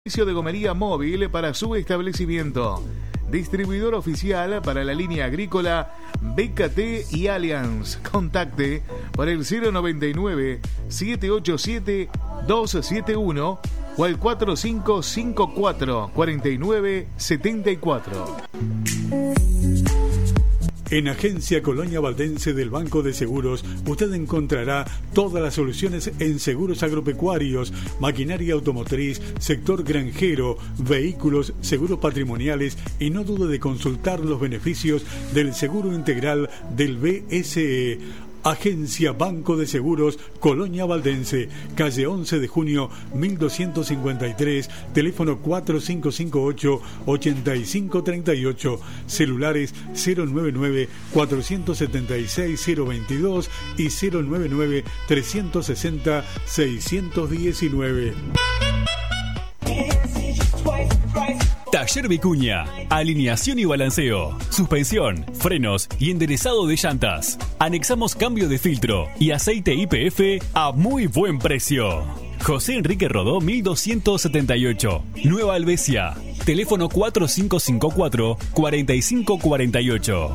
Servicio de gomería móvil para su establecimiento. Distribuidor oficial para la línea agrícola BKT y Allianz. Contacte por el 099-787-271 o al 4554-4974. En Agencia Colonia Valdense del Banco de Seguros, usted encontrará todas las soluciones en seguros agropecuarios, maquinaria automotriz, sector granjero, vehículos, seguros patrimoniales y no dude de consultar los beneficios del seguro integral del BSE. Agencia Banco de Seguros Colonia Valdense, calle 11 de junio 1253, teléfono 4558-8538, celulares 099-476-022 y 099-360-619. Taller Vicuña, alineación y balanceo, suspensión, frenos y enderezado de llantas. Anexamos cambio de filtro y aceite YPF a muy buen precio. José Enrique Rodó 1278, Nueva Alvesia. Teléfono 4554-4548.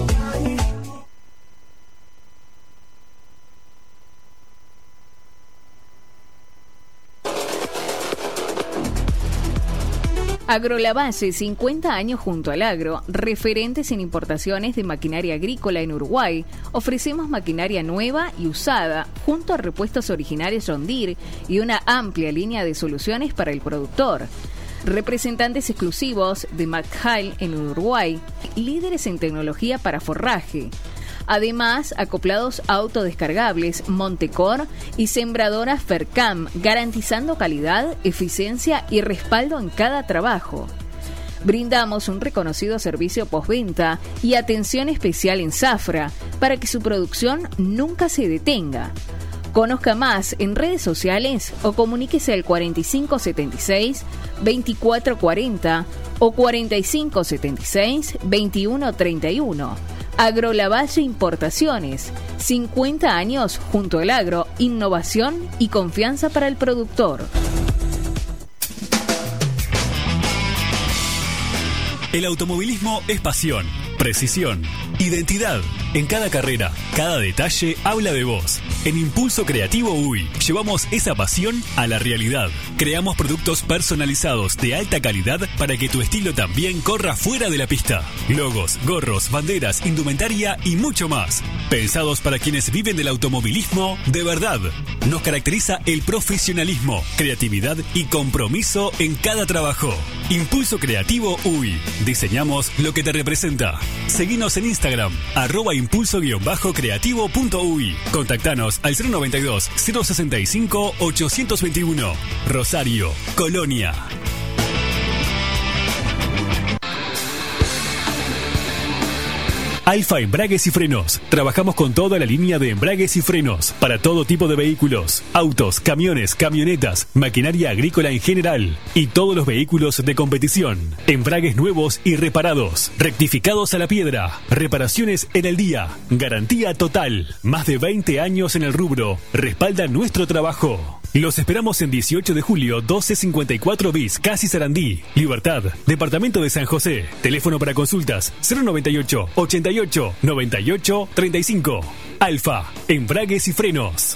Agrolavalle, 50 años junto al agro, referentes en importaciones de maquinaria agrícola en Uruguay. Ofrecemos maquinaria nueva y usada, junto a repuestos originales John Deere y una amplia línea de soluciones para el productor. Representantes exclusivos de McHale en Uruguay, líderes en tecnología para forraje. Además, acoplados autodescargables Montecor y sembradoras Fercam, garantizando calidad, eficiencia y respaldo en cada trabajo. Brindamos un reconocido servicio postventa y atención especial en zafra para que su producción nunca se detenga. Conozca más en redes sociales o comuníquese al 4576-2440 o 4576-2131. Agrolavalle Importaciones, 50 años junto al agro, innovación y confianza para el productor. El automovilismo es pasión, precisión, identidad. En cada carrera, cada detalle habla de vos. En Impulso Creativo UI llevamos esa pasión a la realidad. Creamos productos personalizados de alta calidad para que tu estilo también corra fuera de la pista. Logos, gorros, banderas, indumentaria y mucho más. Pensados para quienes viven del automovilismo de verdad. Nos caracteriza el profesionalismo, creatividad y compromiso en cada trabajo. Impulso Creativo UI. Diseñamos lo que te representa. Seguinos en Instagram, @impulso_creativo.ui. Contactanos al 092-065-821. Rosario, Colonia. Alfa Embragues y Frenos. Trabajamos con toda la línea de embragues y frenos para todo tipo de vehículos, autos, camiones, camionetas, maquinaria agrícola en general y todos los vehículos de competición. Embragues nuevos y reparados, rectificados a la piedra, reparaciones en el día, garantía total. Más de 20 años en el rubro, respalda nuestro trabajo. Los esperamos en 18 de julio, 1254 bis, Casi Sarandí, Libertad, Departamento de San José. Teléfono para consultas 098 88 98 35. Alfa, Embragues y Frenos.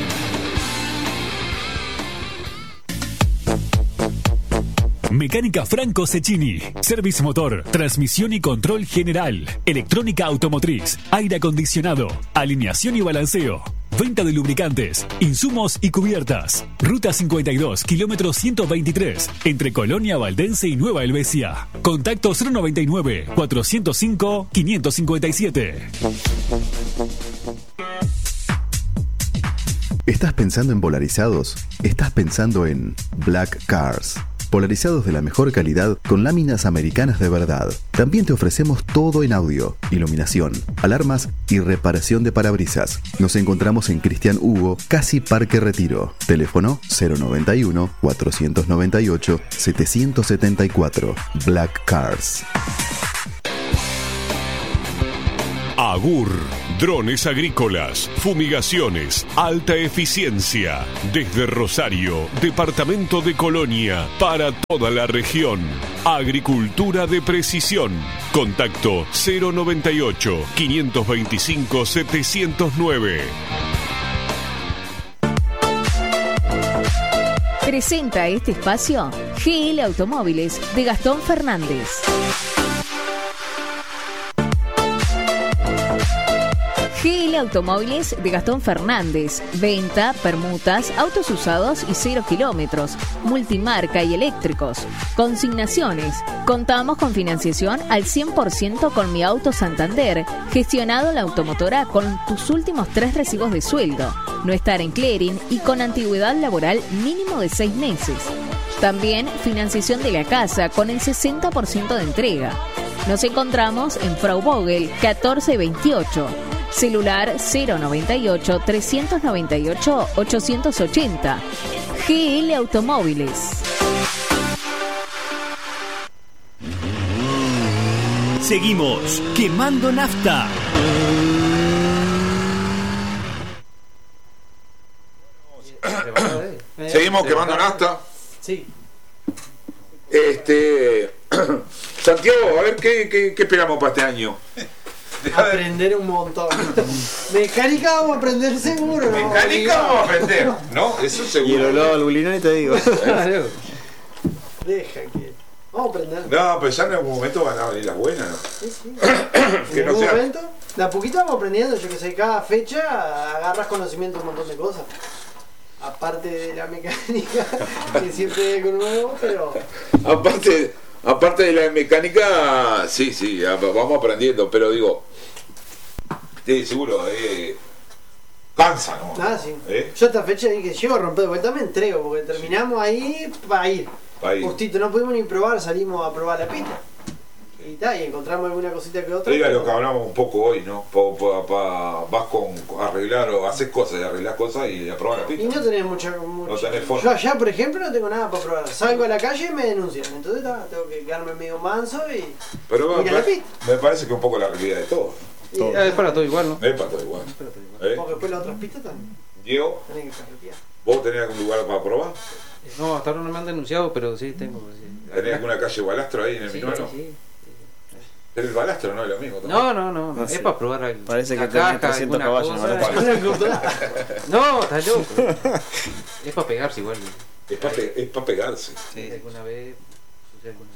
Mecánica Franco Cecchini. Service motor, transmisión y control general. Electrónica automotriz, aire acondicionado, alineación y balanceo. Venta de lubricantes, insumos y cubiertas. Ruta 52, kilómetro 123, entre Colonia Valdense y Nueva Helvecia. Contacto 099-405-557. ¿Estás pensando en polarizados? Estás pensando en Black Cars. Polarizados de la mejor calidad con láminas americanas de verdad. También te ofrecemos todo en audio, iluminación, alarmas y reparación de parabrisas. Nos encontramos en Cristian Hugo, casi Parque Retiro. Teléfono 091-498-774. Black Cars. Magur. Drones agrícolas, fumigaciones, alta eficiencia. Desde Rosario, departamento de Colonia, para toda la región. Agricultura de precisión. Contacto 098 525 709. Presenta este espacio GL Automóviles de Gastón Fernández. GL Automóviles de Gastón Fernández. Venta, permutas, autos usados y 0 kilómetros, multimarca y eléctricos. Consignaciones. Contamos con financiación al 100% con Mi Auto Santander, gestionado la automotora con tus últimos 3 recibos de sueldo, no estar en clearing y con antigüedad laboral mínimo de 6 meses. También financiación de la casa con el 60% de entrega. Nos encontramos en Frau Vogel 1428. Celular 098 398 880. GL Automóviles. Seguimos quemando nafta. Seguimos quemando nafta. Sí. Santiago, a ver qué esperamos para este año. Aprender un montón. Mecánica vamos a aprender seguro, ¿no? Mecánica vamos a aprender, ¿no? Eso seguro. Y el olor al bulinón y te digo. Deja que. Vamos a aprender. No, pero ya en algún momento van a venir las buenas, ¿no? Sí, sí. Que en no algún sea... momento, de a poquito vamos aprendiendo. Yo que sé, cada fecha agarras conocimiento de un montón de cosas. Aparte de la mecánica, que siempre hay algo nuevo, pero. Aparte de la mecánica, sí, vamos aprendiendo, pero digo, seguro, cansa, ¿no? Nada, sí. Yo esta fecha dije, llego a romper de vuelta, me entrego, porque terminamos ahí para ir. Justito, no pudimos ni probar, salimos a probar la pista. Y encontramos alguna cosita que otra. Era lo que hablamos un poco hoy, ¿no? Vas con arreglar o haces cosas y arreglar cosas y a probar la pista. Y no tenés mucha. No tenés forma. Yo allá, por ejemplo, no tengo nada para probar. Salgo a la calle y me denuncian. Entonces tengo que quedarme medio manso y. Pero ir a la pista. Me parece que un poco la realidad de todo. Es para todo igual, ¿no? Es para todo igual. Porque después las otras pistas también. Diego, tenés que carretear. ¿Vos tenés algún lugar para probar? No, hasta ahora no me han denunciado, pero sí tengo. Sí. ¿Tenés alguna calle balastro ahí en el Minuano? Sí. Pero el balastro no es lo mismo tampoco. No, es para probar. Parece que tenés 300 caballos. No, estás loco. Es para pegarse igual. Es para pegarse. Sí. Alguna vez sucede alguna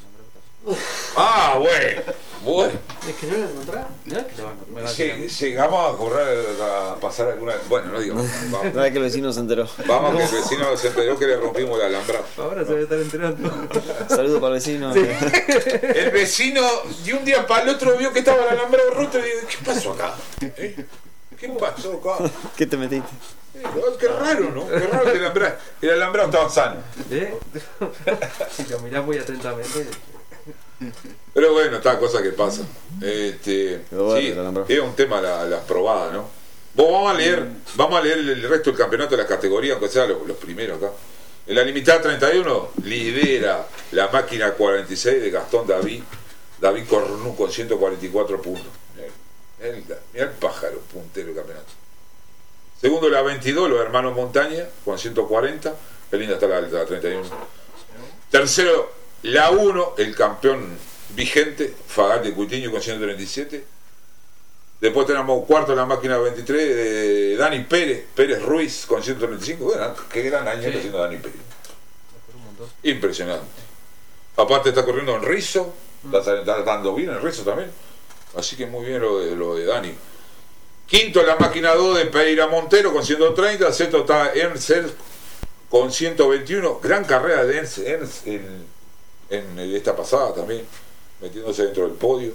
bueno. ¿Es que no lo encontrás? Llegamos a correr a pasar alguna. Bueno, no digo. Vamos. No es que el vecino se enteró. Vamos, que el vecino se enteró que le rompimos el alambrado. Ahora se debe estar enterando. Saludos para el vecino. Sí. El vecino de un día para el otro vio que estaba el alambrado roto y dijo, ¿qué pasó acá? ¿Qué pasó acá? ¿Qué te metiste? Qué raro, ¿no? Qué raro que el alambrado estaba sano. Si lo mirás muy atentamente. Pero bueno, está cosa que pasa. Sí, bueno, es un tema las probadas, ¿no? Vamos a leer el resto del campeonato de las categorías, aunque sea los primeros acá. En la limitada 31 lidera la máquina 46 de Gastón David Cornu con 144 puntos. Mirá el pájaro puntero del campeonato. Segundo la 22, los hermanos Montaña con 140. Qué linda está la 31. Tercero la 1, el campeón vigente, Fagal de Cuitiño con 137. Después tenemos cuarto la máquina 23 de Dani Pérez Ruiz con 135. Bueno, qué gran año está haciendo Dani Pérez. Impresionante. Aparte está corriendo en Rizo, está dando bien en Rizo también. Así que muy bien lo de Dani. Quinto la máquina 2 de Pereira Montero con 130. Sexto está Ernst con 121. Gran carrera de Ernst en esta pasada también, metiéndose dentro del podio.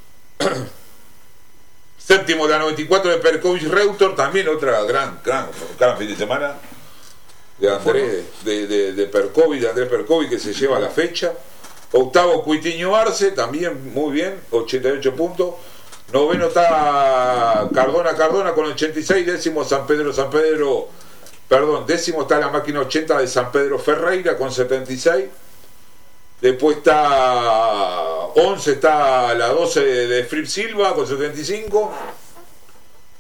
Séptimo la 94 de Perkovic Reutor, también otra gran fin de semana de Andrés de Perkovic, de Andrés Perkovic, que se lleva la fecha. Octavo Cuitiño Arce, también muy bien, 88 puntos. Noveno está Cardona con 86. Décimo décimo está la máquina 80 de San Pedro Ferreira con 76. Después está 11, está la 12 de Fripp Silva con 75.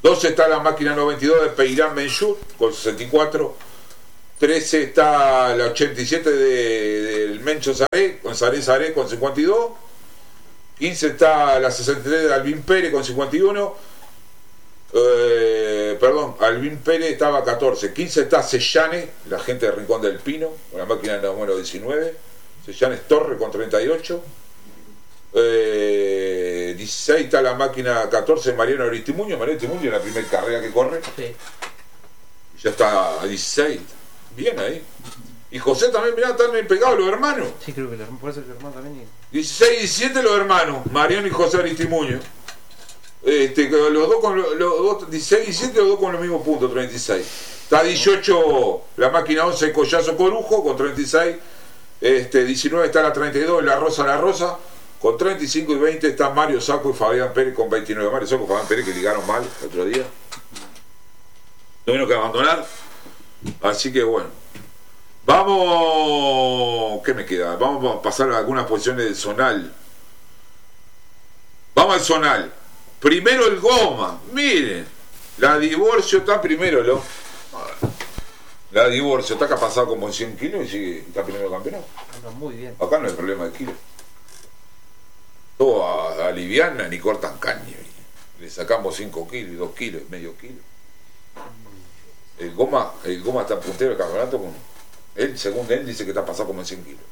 12 está la máquina 92 de Peirán Menchut con 64. 13 está la 87 del Mencho Saré, con Saré con 52. 15 está la 63 de Alvin Pérez con 51. Alvin Pérez estaba 14. 15 está Sellane, la gente de Rincón del Pino, con la máquina número 19. Sellane Torre con 38. 16 está la máquina 14 de Mariano Aristimuño. Mariano Aristimuño es la primera carrera que corre. Sí. Y ya está a 16. Bien ahí. Y José también, mirá, están bien pegados los hermanos. Sí, creo que puede ser el hermano también. 16 y 17 los hermanos, Mariano y José Aristimuño. Los dos con los dos, 16 y 17 los dos con los mismos puntos, 36. Está 18 la máquina 11 Collazo Corujo con 36. 19 está la 32 La Rosa con 35, y 20 está Mario Saco y Fabián Pérez con 29. Mario Saco y Fabián Pérez que ligaron mal el otro día. Tuvieron que abandonar. Así que bueno. Vamos. ¿Qué me queda? Vamos a pasar a algunas posiciones del zonal. Vamos al zonal. Primero el Goma. Miren. La Divorcio está primero, ¿no? La Divorcio está acá pasado como en 100 kilos y sigue, está primero del campeonato. Anda muy bien. Acá no hay problema de kilos. Todo aliviana ni cortan caña. Le sacamos 5 kilos, 2 kilos, medio kilo. El Goma está puntero del campeonato con él, según él dice que está pasado como en 100 kilos.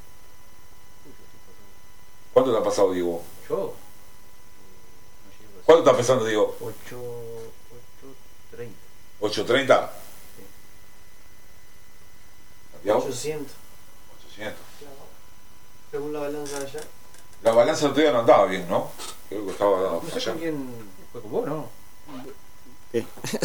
¿Cuánto te ha pasado, Diego? Yo. ¿Cuánto está pesando, Diego? 8.30. ¿8.30? Sí. 800. 800. Según la balanza allá. La balanza todavía no andaba bien, ¿no? Creo que estaba No sé con quién fue, con vos, ¿no? ¿Qué?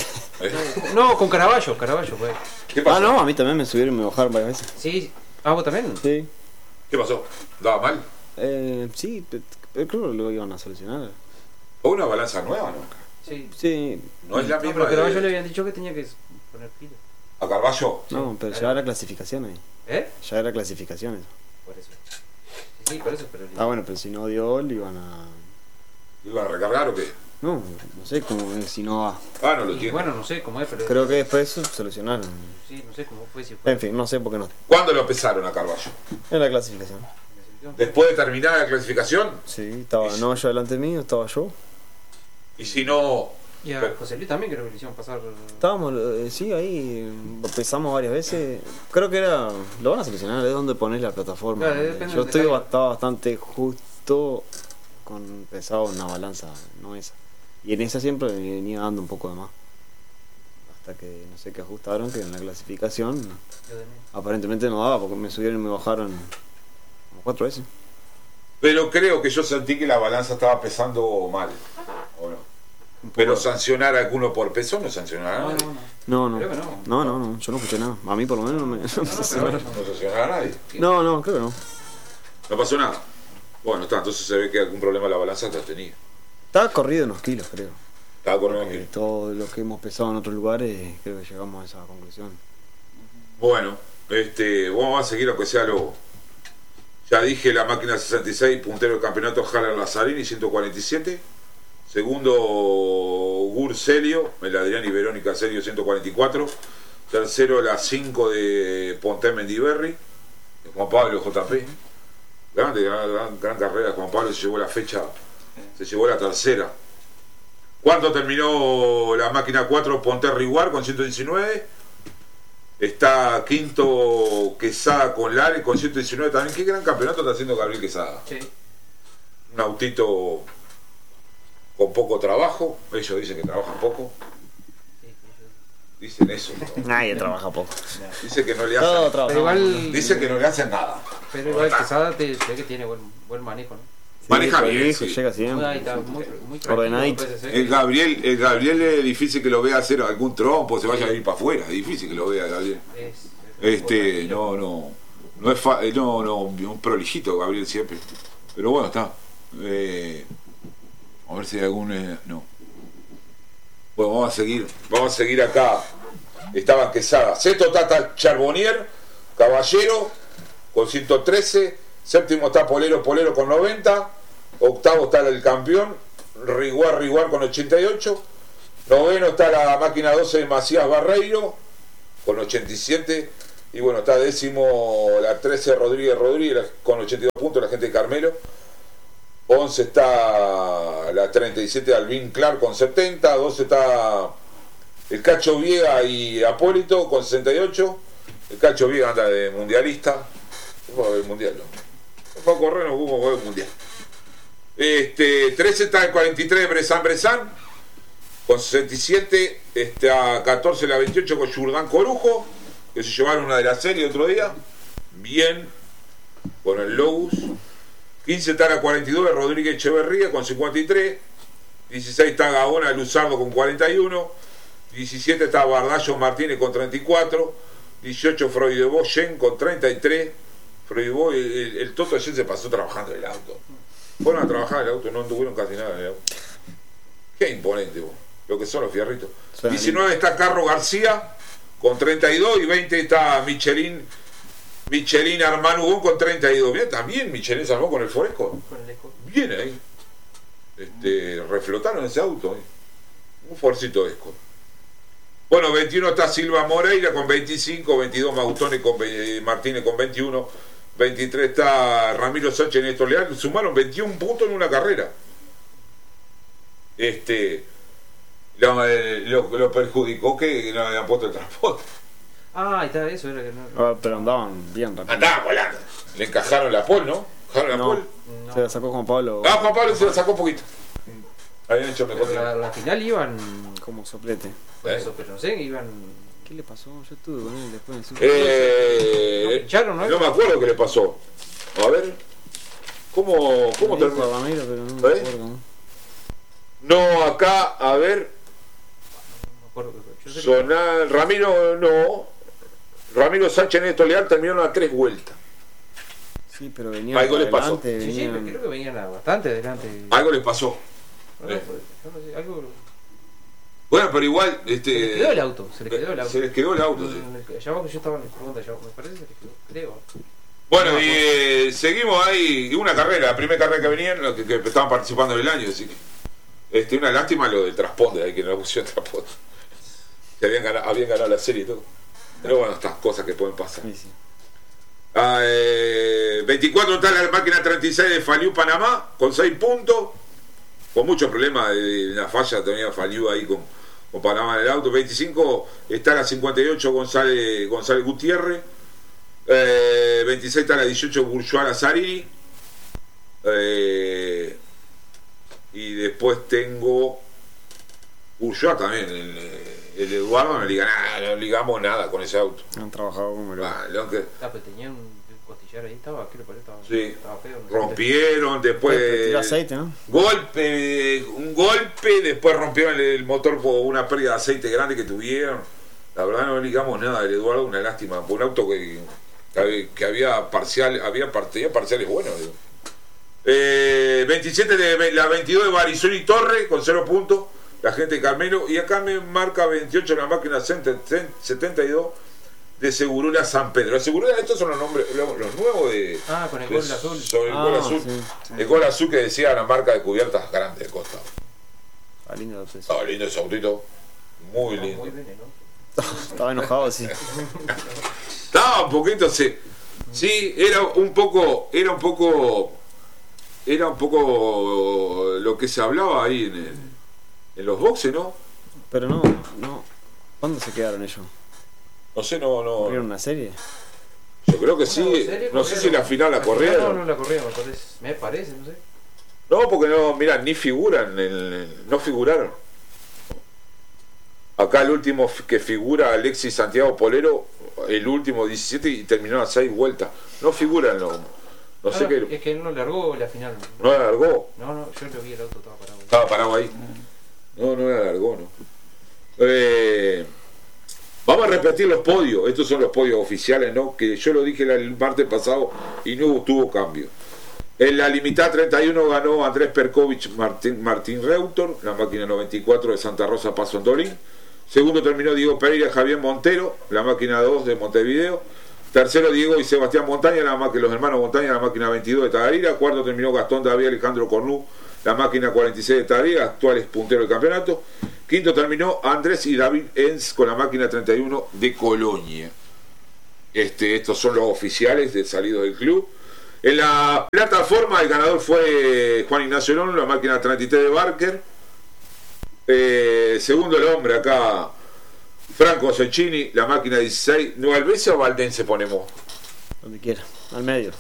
No, con Caraballo pues. ¿Qué pasó? No, a mí también me subieron y me bajaron varias veces. Sí. ¿Vos también? Sí. ¿Qué pasó? ¿Daba mal? Sí, pero creo que lo iban a solucionar. ¿O una balanza nueva, no? Sí. Sí. No es la misma. Pero a Caraballo le habían dicho que tenía que poner pila. ¿A Carballo? No, pero ya era clasificación ahí. Ya era clasificación eso. Por eso. Sí, por eso, pero... Bueno, pero si no dio, le iban a... ¿Lo iban a recargar o qué? No sé cómo es, si no va. No lo entiendo. Bueno, no sé cómo es, pero... Creo que después solucionaron. Sí, no sé cómo fue, si fue... En fin, no sé por qué no. ¿Cuándo lo empezaron a Carballo? En la clasificación. ¿Después de terminar la clasificación? Sí, estaba no yo delante mío, estaba yo. Y si no... Y a José Luis también creo que le hicieron pasar... Estábamos, sí, ahí empezamos varias veces. Creo que era... Lo van a solucionar, es donde poner la plataforma. Claro, yo estaba bastante justo con pesado una balanza, no esa. Y en esa siempre me venía dando un poco de más. Hasta que no sé qué ajustaron, que en la clasificación aparentemente no daba, porque me subieron y me bajaron como 4 veces. Pero creo que yo sentí que la balanza estaba pesando mal, ¿o no? Pero sancionar a alguno por peso no sancionará a nadie. No, Creo que no. No, yo no escuché nada. A mí por lo menos no me... No sancionará a nadie. No, creo que no. No pasó nada. Bueno, está, entonces se ve que algún problema la balanza te tenía. Estaba corrido unos kilos, creo. Estaba corrido unos kilos. Todo lo que hemos pesado en otros lugares, creo que llegamos a esa conclusión. Bueno, vamos a seguir aunque sea lo... Ya dije, la máquina 66, puntero del campeonato, Jalar Lazzarini, 147. Segundo, Gur Celio, el Adrián y Verónica Celio, 144. Tercero, la 5 de Ponté Mendiberri, de Juan Pablo JP. Gran carrera. Juan Pablo se llevó la fecha, se llevó la tercera. ¿Cuánto terminó la máquina 4? Ponté Riguar con 119. Está quinto Quesada con Lare con 119 también. Qué gran campeonato está haciendo Gabriel Quesada. Sí. Un autito con poco trabajo. Ellos dicen que trabajan poco. Dicen eso. Nadie trabaja poco. Dice que no le hacen. Pero igual, Dice que no le hacen nada. Pero igual Quesada sé que tiene buen manejo, ¿no? Maneja bien, hijo, sí. llega siempre. Ahí está, muy Ordenadito. El Gabriel es difícil que lo vea hacer algún trompo, se vaya a ir para afuera. Es difícil que lo vea Gabriel. No es un prolijito Gabriel siempre. Pero bueno, está. A ver si hay algún... no. Bueno, vamos a seguir acá. Estaba Quesada. Sexto está Charbonnier, Caballero, con 113. Séptimo está Polero con 90. Octavo está el campeón, Riguar con 88. Noveno está la máquina 12 de Macías Barreiro, con 87. Y bueno, está décimo la 13 Rodríguez con 82 puntos, la gente de Carmelo. 11 está la 37 Alvin Clark con 70. 12 está el Cacho Viega y Apólito con 68. El Cacho Viega anda de mundialista. Vamos a ver el mundial, ¿no? Vamos a correr, nos vamos a ver el mundial. 13 está el 43 Bresan con 67. A 14 la 28 con Jordán Corujo, que se llevaron una de la serie otro día. Bien, con el Lobus. 15 está la 42 de Rodríguez Echeverría con 53. 16 está Gaona Luzardo con 41. 17 está Bardallo Martínez con 34. 18 Freudebó Yen con 33. Freudebó, el Toto ayer se pasó trabajando en el auto. Fueron a trabajar en el auto, no anduvieron casi nada en el auto. Qué imponente, vos, lo que son los fierritos. 19 está Carlos García con 32 y 20 está Michelin Armán Hugón con 32. Bien, también Michelin salvó con el Foresco. Bien ahí. Reflotaron ese auto. Un Forcito Esco. Bueno, 21 está Silva Moreira con 25, 22 Mautone con Martínez con 21, 23 está Ramiro Sánchez y Néstor Leal. Sumaron 21 puntos en una carrera. Lo perjudicó que no habían puesto el transporte. Ah, está, eso era que no. Pero andaban bien rápido. Andaban volando. Le encajaron la pole, ¿no? ¿Encajaron la pole? No. Se la sacó Juan Pablo. Ah, Juan Pablo se la sacó un poquito. Habían hecho mejor. La final iban como soplete. Eso, pero no sé, iban. ¿Qué le pasó? Yo estuve con él después en ¿No pincharon, no? No me acuerdo qué le pasó. A ver. ¿Cómo terminó? Ramiro, pero no me acuerdo. No, acá, a ver. Sonar, Ramiro no. Ramiro Sánchez y Néstor Leal terminaron a 3 vueltas. Sí, pero venían algo les pasó. Sí, creo que venían bastante adelante. Algo les pasó. No sé, algo. Bueno, pero igual. Se les quedó el auto. Se les quedó el auto, sí. Allá abajo yo estaba en el pregunta, me parece que se les quedó, creo. Bueno, y seguimos ahí. Una carrera, la primera carrera que venían, los que estaban participando en el año, así que. Una lástima lo del transponder, ahí que no pusieron transponder. Que habían ganado la serie y todo. Pero bueno, estas cosas que pueden pasar. Sí, sí. 24 está la máquina 36 de Faliu Panamá con 6 puntos, con muchos problemas de la falla tenía Faliu ahí con Panamá en el auto. 25 está la 58 González Gutiérrez. 26 está la 18 Bourgeois Lazzarini. Y después tengo Bourgeois también, el Eduardo. No ligamos nada con ese auto. Han trabajado como lo que tenía un costillar ahí, estaba sí. Estaba feo, no rompieron, después tiró aceite, ¿no? un golpe, después rompieron el motor por una pérdida de aceite grande que tuvieron. La verdad no ligamos nada del Eduardo, una lástima, por un auto que había parciales buenos. 27 de la 22 de Barizoni Torre con 0 puntos, la gente de Carmelo. Y acá me marca 28 la máquina 72 de Segurula San Pedro. La Segurula, estos son los nombres, los nuevos de. Con el gol azul. Sobre el gol azul. Sí. El gol azul que decía la marca de cubiertas grande del costado. Lindo ese autito. Muy lindo. Muy venenoso. Estaba enojado, sí. Estaba un poquito, sí. Sí, era un poco lo que se hablaba ahí en los boxes, ¿no? Pero no. ¿Cuándo se quedaron ellos? No sé, no. ¿Corrieron una serie? Yo creo que sí. No sé si la final la corrieron. No la corrieron, me parece, no sé. No, porque no, mirá, ni figuran, no figuraron. Acá el último que figura, Alexis Santiago Polero, el último 17 y terminó a 6 vueltas. No figuran, no sé qué. Es que él no largó la final. ¿No la largó? No, yo lo vi, el auto estaba parado. Estaba parado ahí. No la largó, no. Vamos a repetir los podios. Estos son los podios oficiales, ¿no? Que yo lo dije el martes pasado y no tuvo cambio. En la limitada 31 ganó Andrés Perkovich Martín Reutor, la máquina 94 de Santa Rosa Paso Antolín. Segundo terminó Diego Pereira Javier Montero, la máquina 2 de Montevideo. Tercero, Diego y Sebastián Montaña, los hermanos Montaña, la máquina 22 de Tagarira. Cuarto terminó Gastón David Alejandro Cornú, la máquina 46 de Tagarira, actuales punteros del campeonato. Quinto terminó Andrés y David Enz con la máquina 31 de Colonia. Estos son los oficiales de salido del club. En la plataforma el ganador fue Juan Ignacio Lón, la máquina 33 de Barker. Segundo el hombre acá, Franco Cecchini, la máquina 16. ¿Nueva Albesia o Valdense ponemos? Donde quiera, al medio.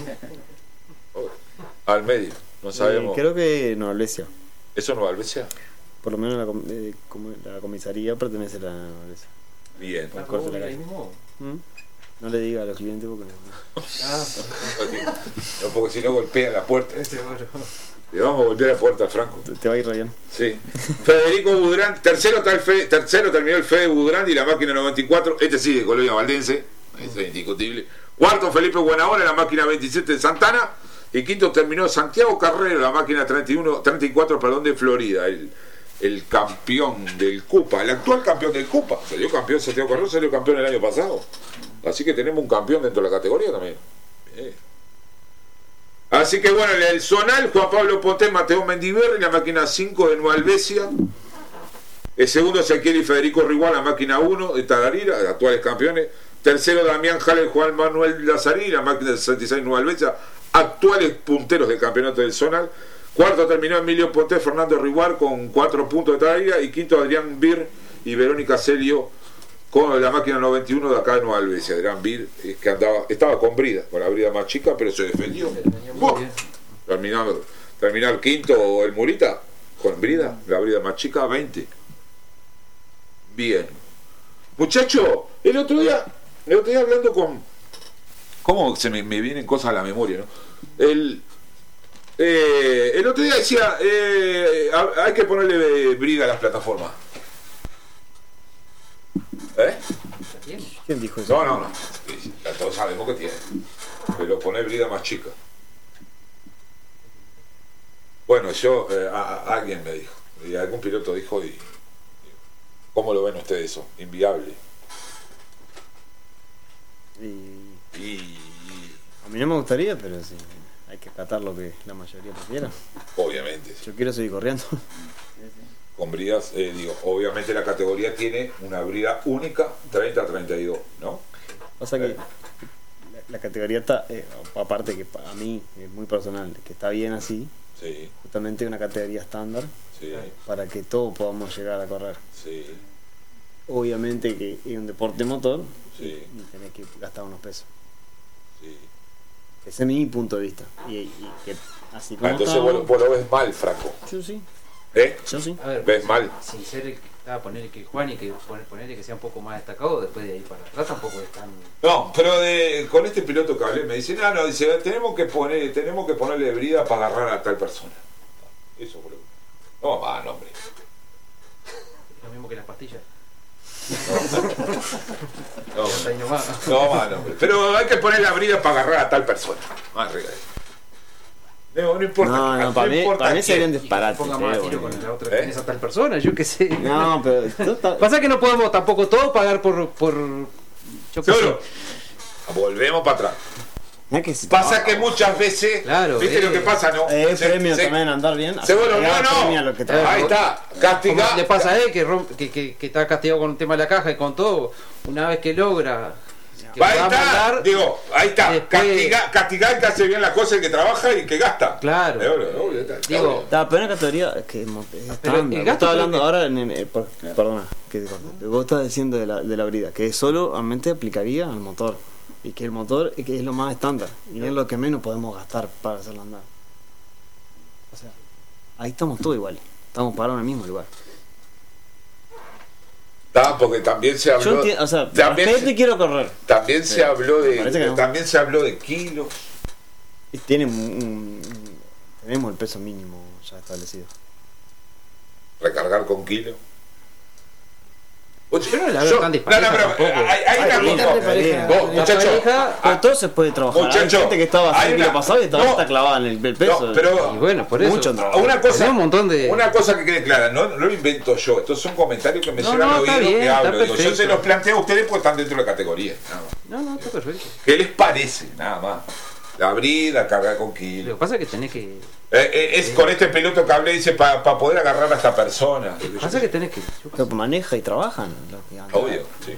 Al medio, no sabemos. Creo que Nueva Albesia. ¿Eso es Nueva Albesia? Por lo menos la comisaría pertenece a la Nueva Albesia. Bien. No le diga a los clientes porque no. No, porque si no golpean la puerta. Le vamos a golpear la puerta al Franco. Te va a ir rayando. Sí. Federico Budrán, tercero terminó el Fede Budrán y la máquina 94. Sí, de Colonia Valdense, eso es indiscutible. Cuarto, Felipe Buenahora, la máquina 27 de Santana. Y quinto terminó Santiago Carrero, la máquina 34 de Florida. El campeón del Cupa, el actual campeón del Cupa. Salió campeón Santiago Carrero, salió campeón el año pasado. Así que tenemos un campeón dentro de la categoría también. Bien. Así que bueno, en el zonal, Juan Pablo Ponté, Mateo Mendiverri, la máquina 5 de Nueva Albesia. El segundo, Ezequiel y Federico Rigual, la máquina 1 de Tagarira, actuales campeones. Tercero, Damián Jale, Juan Manuel Lazarí, la máquina 66 de Nueva Albesia, actuales punteros del campeonato del zonal. Cuarto terminó Emilio Ponté, Fernando Rigual con 4 puntos de Tagarira. Y quinto, Adrián Bir y Verónica Celio con la máquina 91 de acá de Nueva Albesia. Adrián Bir, que estaba con brida, con la brida más chica, pero se defendió. Terminar quinto el Murita con brida, la brida más chica, 20. Bien. Muchacho, el otro día hablando con... ¿Cómo se me vienen cosas a la memoria, no? El otro día decía, hay que ponerle brida a las plataformas. ¿Quién dijo eso? No. Todos sabemos que tiene. Pero poner brida más chica. Bueno, alguien me dijo, y algún piloto dijo, y ¿cómo lo ven ustedes eso? Inviable. A mí no me gustaría, pero sí, hay que acatar lo que la mayoría prefiera. Obviamente. Yo quiero seguir corriendo. Con bridas, obviamente la categoría tiene una brida única, 30-32, ¿no? O sea que la categoría está, aparte que a mí es muy personal, que está bien así, sí. Justamente una categoría estándar, sí. Para que todos podamos llegar a correr. Sí. Obviamente que es un deporte motor, sí. Y tenés que gastar unos pesos. Sí. Ese es mi punto de vista. Y que así como entonces vos lo ves mal, Franco. Yo sí. Yo sí. A ver, ¿ves mal? Sin ser ponerle que Juan y que ponerle que sea un poco más destacado, después de ahí para atrás tampoco es tan... No, pero con este piloto que hablé me dice, dice, tenemos que ponerle brida para agarrar a tal persona. Eso fue lo... No, hombre. Lo mismo que las pastillas. No, hombre. Pero hay que poner la brida para agarrar a tal persona. Más arriba. No importa. No, para mí serían disparates. Ponga más tiro con la otra que esa tal persona, yo qué sé. No, pero pasa que no podemos tampoco todos pagar por yo qué sé. Volvemos para atrás. Pasa que muchas veces, claro, ¿viste lo que pasa? No. Premio también andar bien. Seguro, no. Ahí está, castigado. Le pasa a él que está castigado con el tema de la caja y con todo. Una vez que logra. Ahí está. Después... Castigar que hace bien la cosa, el que trabaja y que gasta. Claro. Digo, pero una categoría que estás hablando ahora perdona, que vos estás diciendo de la brida, que solamente aplicaría al motor. Y que el motor que es lo más estándar y es lo que menos podemos gastar para hacerlo andar. O sea, ahí estamos todos iguales. Estamos parados en el mismo lugar. Porque también se habló. Quiero correr. También se habló de kilos. Y tenemos el peso mínimo ya establecido. Recargar con kilos. Yo no la veo tan dispareja tampoco. Hay una cosa. Muchachos, pero todo se puede trabajar. Muchacho, hay gente que estaba así el año pasado y está clavada en el peso. No, pero y bueno, por eso. Mucho trabajo. Una cosa que quede clara, no lo invento yo. Estos son comentarios que me llegan al oído que hablo. Digo, yo se los planteo a ustedes porque están dentro de la categoría. No, está perfecto. ¿Qué les parece? Nada más. La brida, cargar con kilos. Lo que pasa es que tenés que. Es con este piloto que hablé, dice, para poder agarrar a esta persona. Lo que pasa es que tenés que. Que maneja y trabajan. Obvio, sí.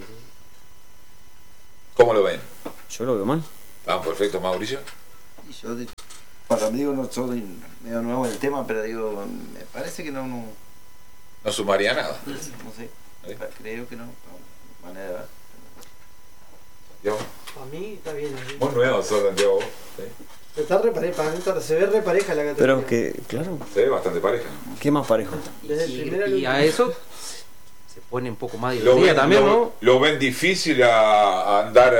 ¿Cómo lo ven? Yo lo veo mal. Perfecto, Mauricio. Y yo, para mí, no soy medio nuevo en el tema, pero digo, me parece que no sumaría nada. No sé, creo que no. Manera de ver. Yo. Para mí está bien. Muy nuevo, Santiago. Está repareja, para mí se ve repareja la categoría. Pero que, claro. Se ve bastante pareja. ¿Qué más parejo? Y a eso se pone un poco más divertida también, ¿no? Lo ven difícil a andar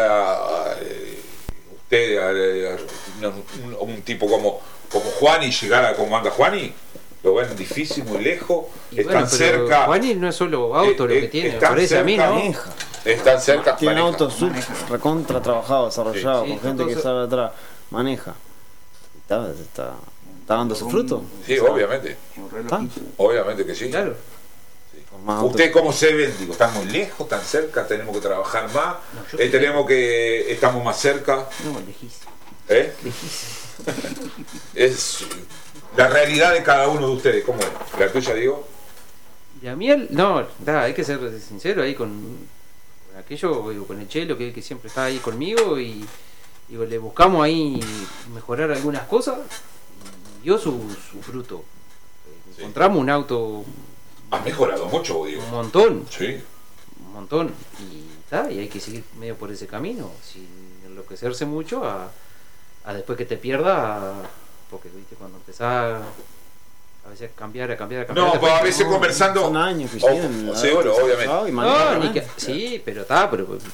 usted, un tipo como Juani, llegar a como anda Juani. Lo ven difícil, muy lejos. Están cerca. Juani no es solo auto lo que tiene, parece a mí, ¿no? Están cerca. Tiene autos recontra trabajado, desarrollado, con gente que sabe atrás. Maneja. Está dando su fruto. Sí, obviamente. Obviamente que sí. Claro. ¿Usted cómo se ven? Digo, ¿están muy lejos? ¿Están cerca? ¿Tenemos que trabajar más? ¿Estamos más cerca? No, lejísimo. Lejísimo. Es la realidad de cada uno de ustedes. ¿Cómo es? ¿La tuya, digo? Y a mí, hay que ser sincero ahí con aquello, con el Chelo, que siempre está ahí conmigo y le buscamos ahí mejorar algunas cosas y dio su fruto. Encontramos un auto. Ha mejorado mucho, digo. Un montón. Sí. Un montón. Y hay que seguir medio por ese camino, sin enloquecerse mucho a después que te pierda, porque viste cuando empezás a veces a cambiar. No, pues a veces conversando. Son años que siguen. Seguro, obviamente. Sí, pero está.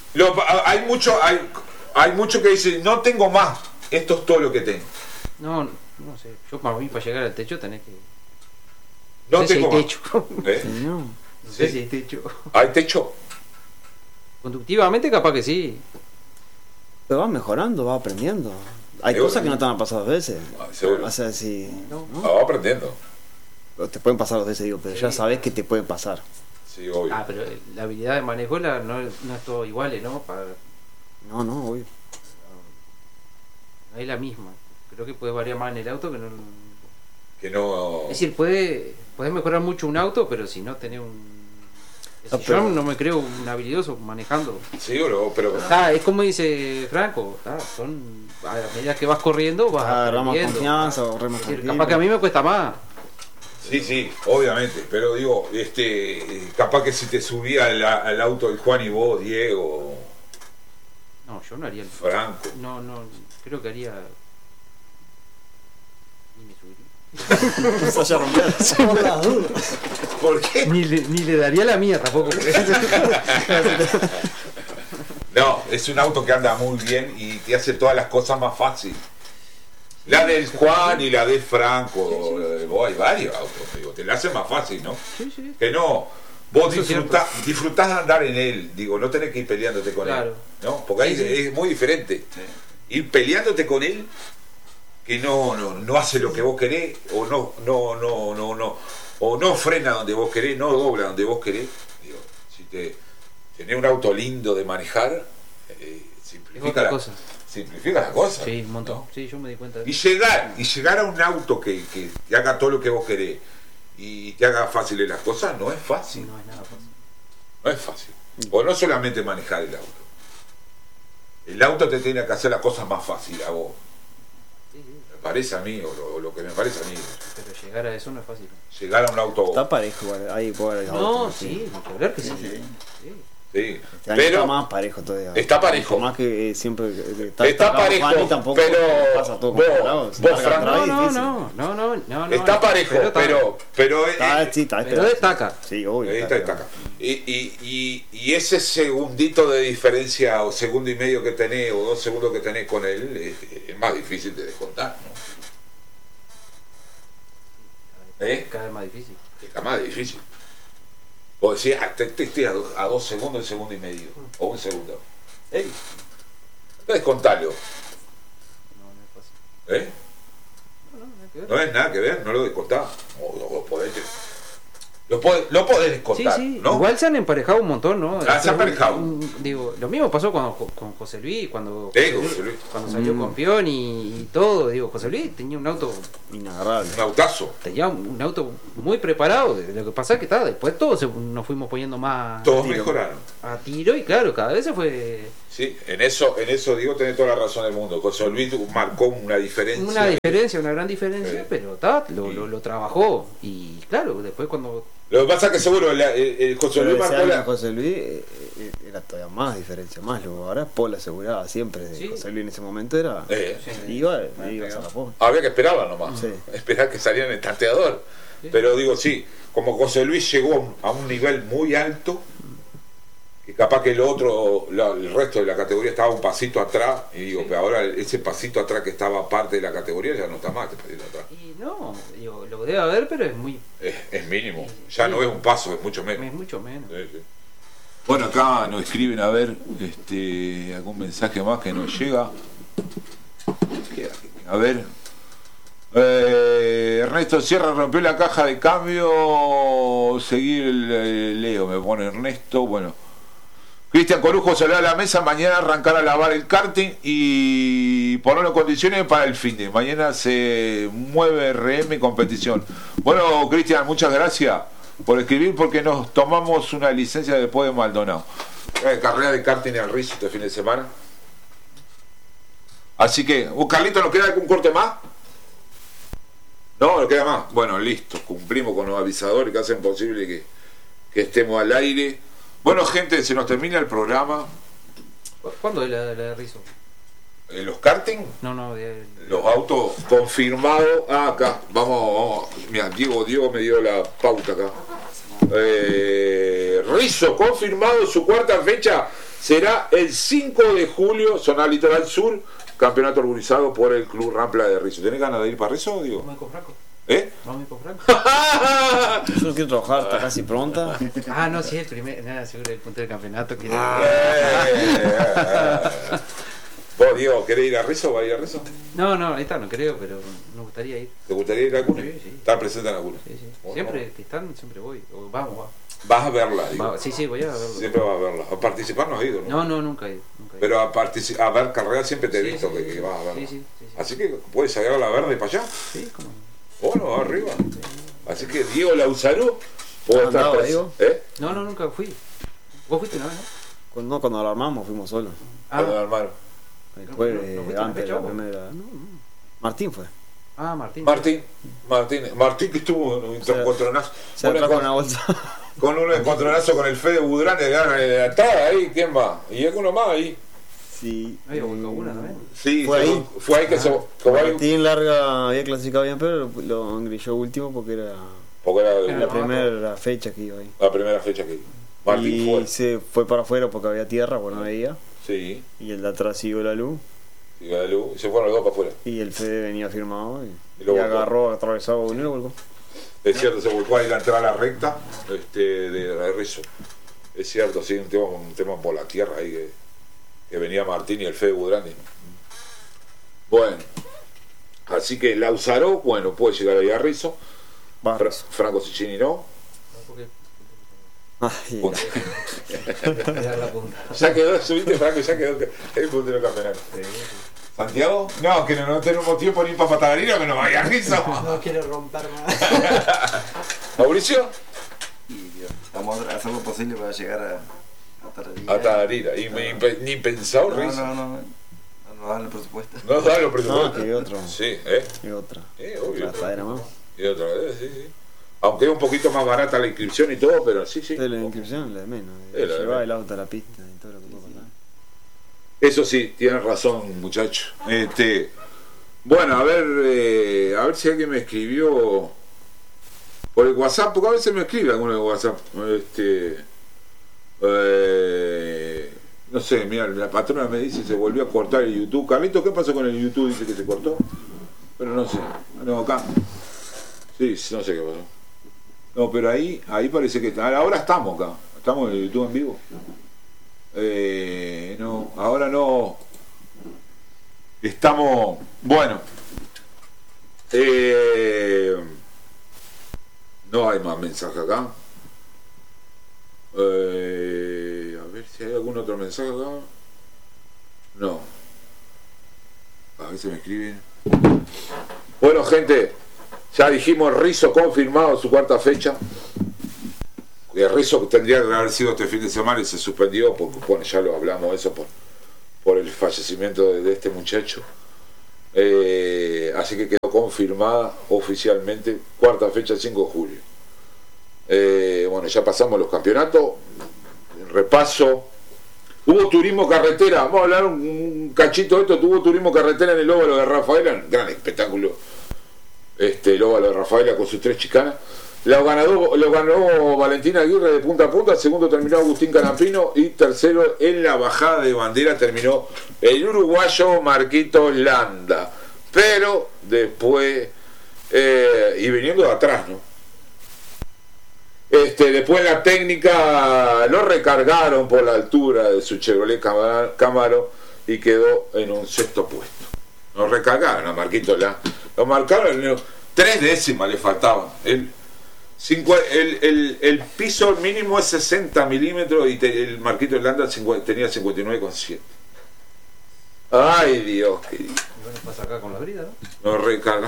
Hay mucho que dicen, no tengo más. Esto es todo lo que tengo. No sé. Yo para llegar al techo tenés que. No sé tengo si hay más. techo. No sé si hay techo. ¿Hay techo? Conductivamente capaz que sí. Pero va mejorando, va aprendiendo. Hay cosas que no te van a pasar 2 veces. Seguro. O sea, si. Va aprendiendo. Te pueden pasar 2 veces, pero ya sabes que te pueden pasar. Sí, obvio. Pero la habilidad de manejo no es todo igual, ¿no? No, obvio. No es la misma. Creo que puede variar más en el auto que no. Es decir, puedes mejorar mucho un auto, pero si no tenés yo no me creo un habilidoso manejando. Sí, pero es como dice Franco, a medida que vas corriendo vas agarramos confianza, capaz que a mí me cuesta más. Sí, obviamente, pero digo, capaz que si te subía al auto el Juan y vos, Diego. No, yo no haría el Franco. No, creo que haría. Ni me subiría. No se haya rompido. Por las dudas. ¿Por qué? Ni le daría la mía tampoco. No, es un auto que anda muy bien y te hace todas las cosas más fácil. La del Juan y la de Franco, hay varios autos, digo, te la hace más fácil, ¿no? Sí. Que no, vos disfrutás de andar en él, digo, no tenés que ir peleándote con él, ¿no? Porque ahí es muy diferente. Ir peleándote con él, que no hace lo que vos querés, o no frena donde vos querés, no dobla donde vos querés. Digo, si tenés un auto lindo de manejar, simplifica la cosa. Sí, un montón. ¿No? Sí, yo me di cuenta de eso. Y llegar a un auto que haga todo lo que vos querés y te haga fáciles las cosas, no es fácil. No es nada fácil. No es fácil. O no solamente manejar el auto. El auto te tiene que hacer las cosas más fáciles a vos. Sí. Me parece a mí, o lo que me parece a mí. Pero llegar a eso no es fácil. Llegar a un auto. Está parejo, ahí puede haber autos. Sí, claro que sí. Sí, pero está más parejo todavía. Está parejo. Más que siempre está parejo, Juan, tampoco pero pasa todo vos no. Está parejo, pero destaca. Sí, obvio. Destaca. Y ese segundito de diferencia o segundo y medio que tenés o 2 segundos que tenés con él es más difícil de descontar, ¿no? Cada vez más difícil. Está más difícil. O decís, estoy a 2 segundos, 1 segundo y medio. O 1 segundo. ¡Ey! Entonces contalo. No es fácil. No es nada que ver, no lo descontás. O podés. Lo podés descontar, sí, ¿no? Igual se han emparejado un montón, ¿no? Se han emparejado. Digo, lo mismo pasó con José Luis, cuando José salió campeón y todo. Digo, José Luis tenía un auto inagarrable. Un autazo. Tenía un auto muy preparado. Lo que pasa es que después todos nos fuimos poniendo más. Todos mejoraron. A tiro y claro, cada vez se fue. Sí, en eso digo, tenés toda la razón del mundo. José Luis marcó una diferencia. Una gran diferencia, pero lo trabajó. Y claro, después cuando. Lo que pasa es que seguro el José Luis marcó la. José Luis era todavía más diferencia, más. Ahora Paul aseguraba siempre. José Luis en ese momento era. Iba a la Paul. Había que esperarla nomás. Sí. Esperar que saliera en el tanteador. Sí. Pero digo, sí, como José Luis llegó a un nivel muy alto, que capaz que el resto de la categoría estaba un pasito atrás, y digo, pero ahora ese pasito atrás que estaba parte de la categoría ya no está más, ese pasito atrás. Y no, digo, lo debe haber, pero es muy. Es mínimo, ya no es un paso, es mucho menos. Es mucho menos. Sí. Bueno, acá nos escriben a ver algún mensaje más que nos llega. A ver. Ernesto Sierra rompió la caja de cambio. Seguir el Leo, me pone Ernesto. Bueno. Cristian Corujo salió a la mesa. Mañana arrancar a lavar el karting y ponerlo en condiciones para el fin de mañana. Se mueve RM competición. Bueno, Cristian, muchas gracias por escribir, porque nos tomamos una licencia después de Maldonado. Carrera de karting al Rizo este fin de semana. Así que, Carlito, ¿nos queda algún corte más? No, no queda más. Bueno, listo, cumplimos con los avisadores que hacen posible que estemos al aire. Bueno, gente, se nos termina el programa. ¿Cuándo es la de Rizo? ¿Los karting? No, los autos confirmados. Acá, vamos. Mira, Diego me dio la pauta acá. Rizo, confirmado, su cuarta fecha será el 5 de julio, zona Litoral Sur, campeonato organizado por el Club Rampla de Rizo. ¿Tenés ganas de ir para Rizo, Diego? Vamos con Franco. Vamos con Franco. Yo no quiero trabajar, está casi pronta. No, sí, el primer, seguro el punto del campeonato. ¿Vos, Diego, querés ir a Rizo? ¿Va a ir a Rizo? No, ahorita no creo, pero me gustaría ir. ¿Te gustaría ir a alguna? Sí. ¿Estar presente en alguna? Sí. Bueno, siempre que están, siempre voy. Vamos. ¿Vas a verla? Digo. Sí, voy a verla. Siempre vas a verla. ¿A participar no has ido? No, nunca he ido. Pero a ver carrera siempre te he visto que vas a verla. Sí. Así que puedes salir a la verde para allá. Sí, como. Bueno, arriba. Así que Diego Lauzaró puedo estar presente. No, nunca fui. ¿Vos fuiste una vez, no? Cuando lo armamos fuimos solos. Cuando lo armaron. El jueves antes de la primera. No. Martín fue. Martín que estuvo en un encontronazo. Se trajo una bolsa. Con un encontronazo con el Fede Budrán de la entrada ahí. ¿Quién más? Y alguno más ahí. Sí. ¿Había una también? Sí, fue ahí que Martín Larga había clasificado bien, pero lo engrilló último porque era la primera fecha que iba ahí. La primera fecha que iba. Martín se fue para afuera porque había tierra, pues no veía. Sí. Y el de atrás siguió la luz. Y se fueron los dos para afuera. Y el Fede venía firmado y agarró, atravesaba uno y lo volcó. Es cierto, se volcó ahí la entrada a la recta de Rizo. Es cierto, sí, un tema por la tierra ahí que venía Martín y el Fede Budrani. Bueno, así que Lauzaró, bueno, puede llegar ahí a Rizo. Franco Ciccini no. Ya quedó, subiste Franco, ya quedó el puntero del campeonato. ¿Santiago? No, que no tenemos tiempo ni para Patagarina, que no vaya a Rizo. No quiero romper nada. ¿Mauricio? Vamos a hacer lo posible para llegar a Tararira. A Tararira. ¿Y ni pensado Rizo? No dan el presupuesto. No dan el presupuesto. No, que otro. Sí, Y otra. Obvio. Gastadera más. Y otra vez, sí. Aunque es un poquito más barata la inscripción y todo, pero sí. La inscripción, la de menos. Llevar el auto a la pista y todo lo que pueda pasar. Eso sí, tienes razón, muchacho. Bueno, a ver si alguien me escribió por el WhatsApp, porque a veces me escribe alguno de WhatsApp. No sé, mira, la patrona me dice se volvió a cortar el YouTube. Carlito, ¿qué pasó con el YouTube? Dice que se cortó. Pero no sé. No, acá. Sí, no sé qué pasó. No, pero ahí parece que está. Ahora estamos acá. Estamos en YouTube en vivo. No, ahora no. Estamos. Bueno. No hay más mensaje acá. A ver si hay algún otro mensaje acá. No. A ver si me escriben. Bueno, gente, ya dijimos Rizzo confirmado su cuarta fecha. El Rizzo tendría que haber sido este fin de semana y se suspendió porque, bueno, ya lo hablamos eso por el fallecimiento de este muchacho. Así que quedó confirmada oficialmente cuarta fecha, 5 de julio. Bueno, ya pasamos los campeonatos. Repaso. Hubo turismo carretera, vamos a hablar un cachito de esto. Tuvo turismo carretera en el óvalo de Rafaela, gran espectáculo. El óvalo de Rafaela con sus 3 chicanas. Lo ganó Valentina Aguirre de punta a punta. Segundo terminó Agustín Canapino. Y tercero en la bajada de bandera terminó el uruguayo Marquitos Landa. Pero después, y viniendo de atrás, ¿no? Después la técnica lo recargaron por la altura de su Chevrolet Camaro y quedó en un 6º puesto. Lo recargaron a Marquitos Landa. Lo marcaron, 3 décimas le faltaban. El piso mínimo es 60 milímetros y el Marquitos Landa tenía 59,7. Ay, Dios. Bueno, pasa acá con la brida, ¿no? No recarga.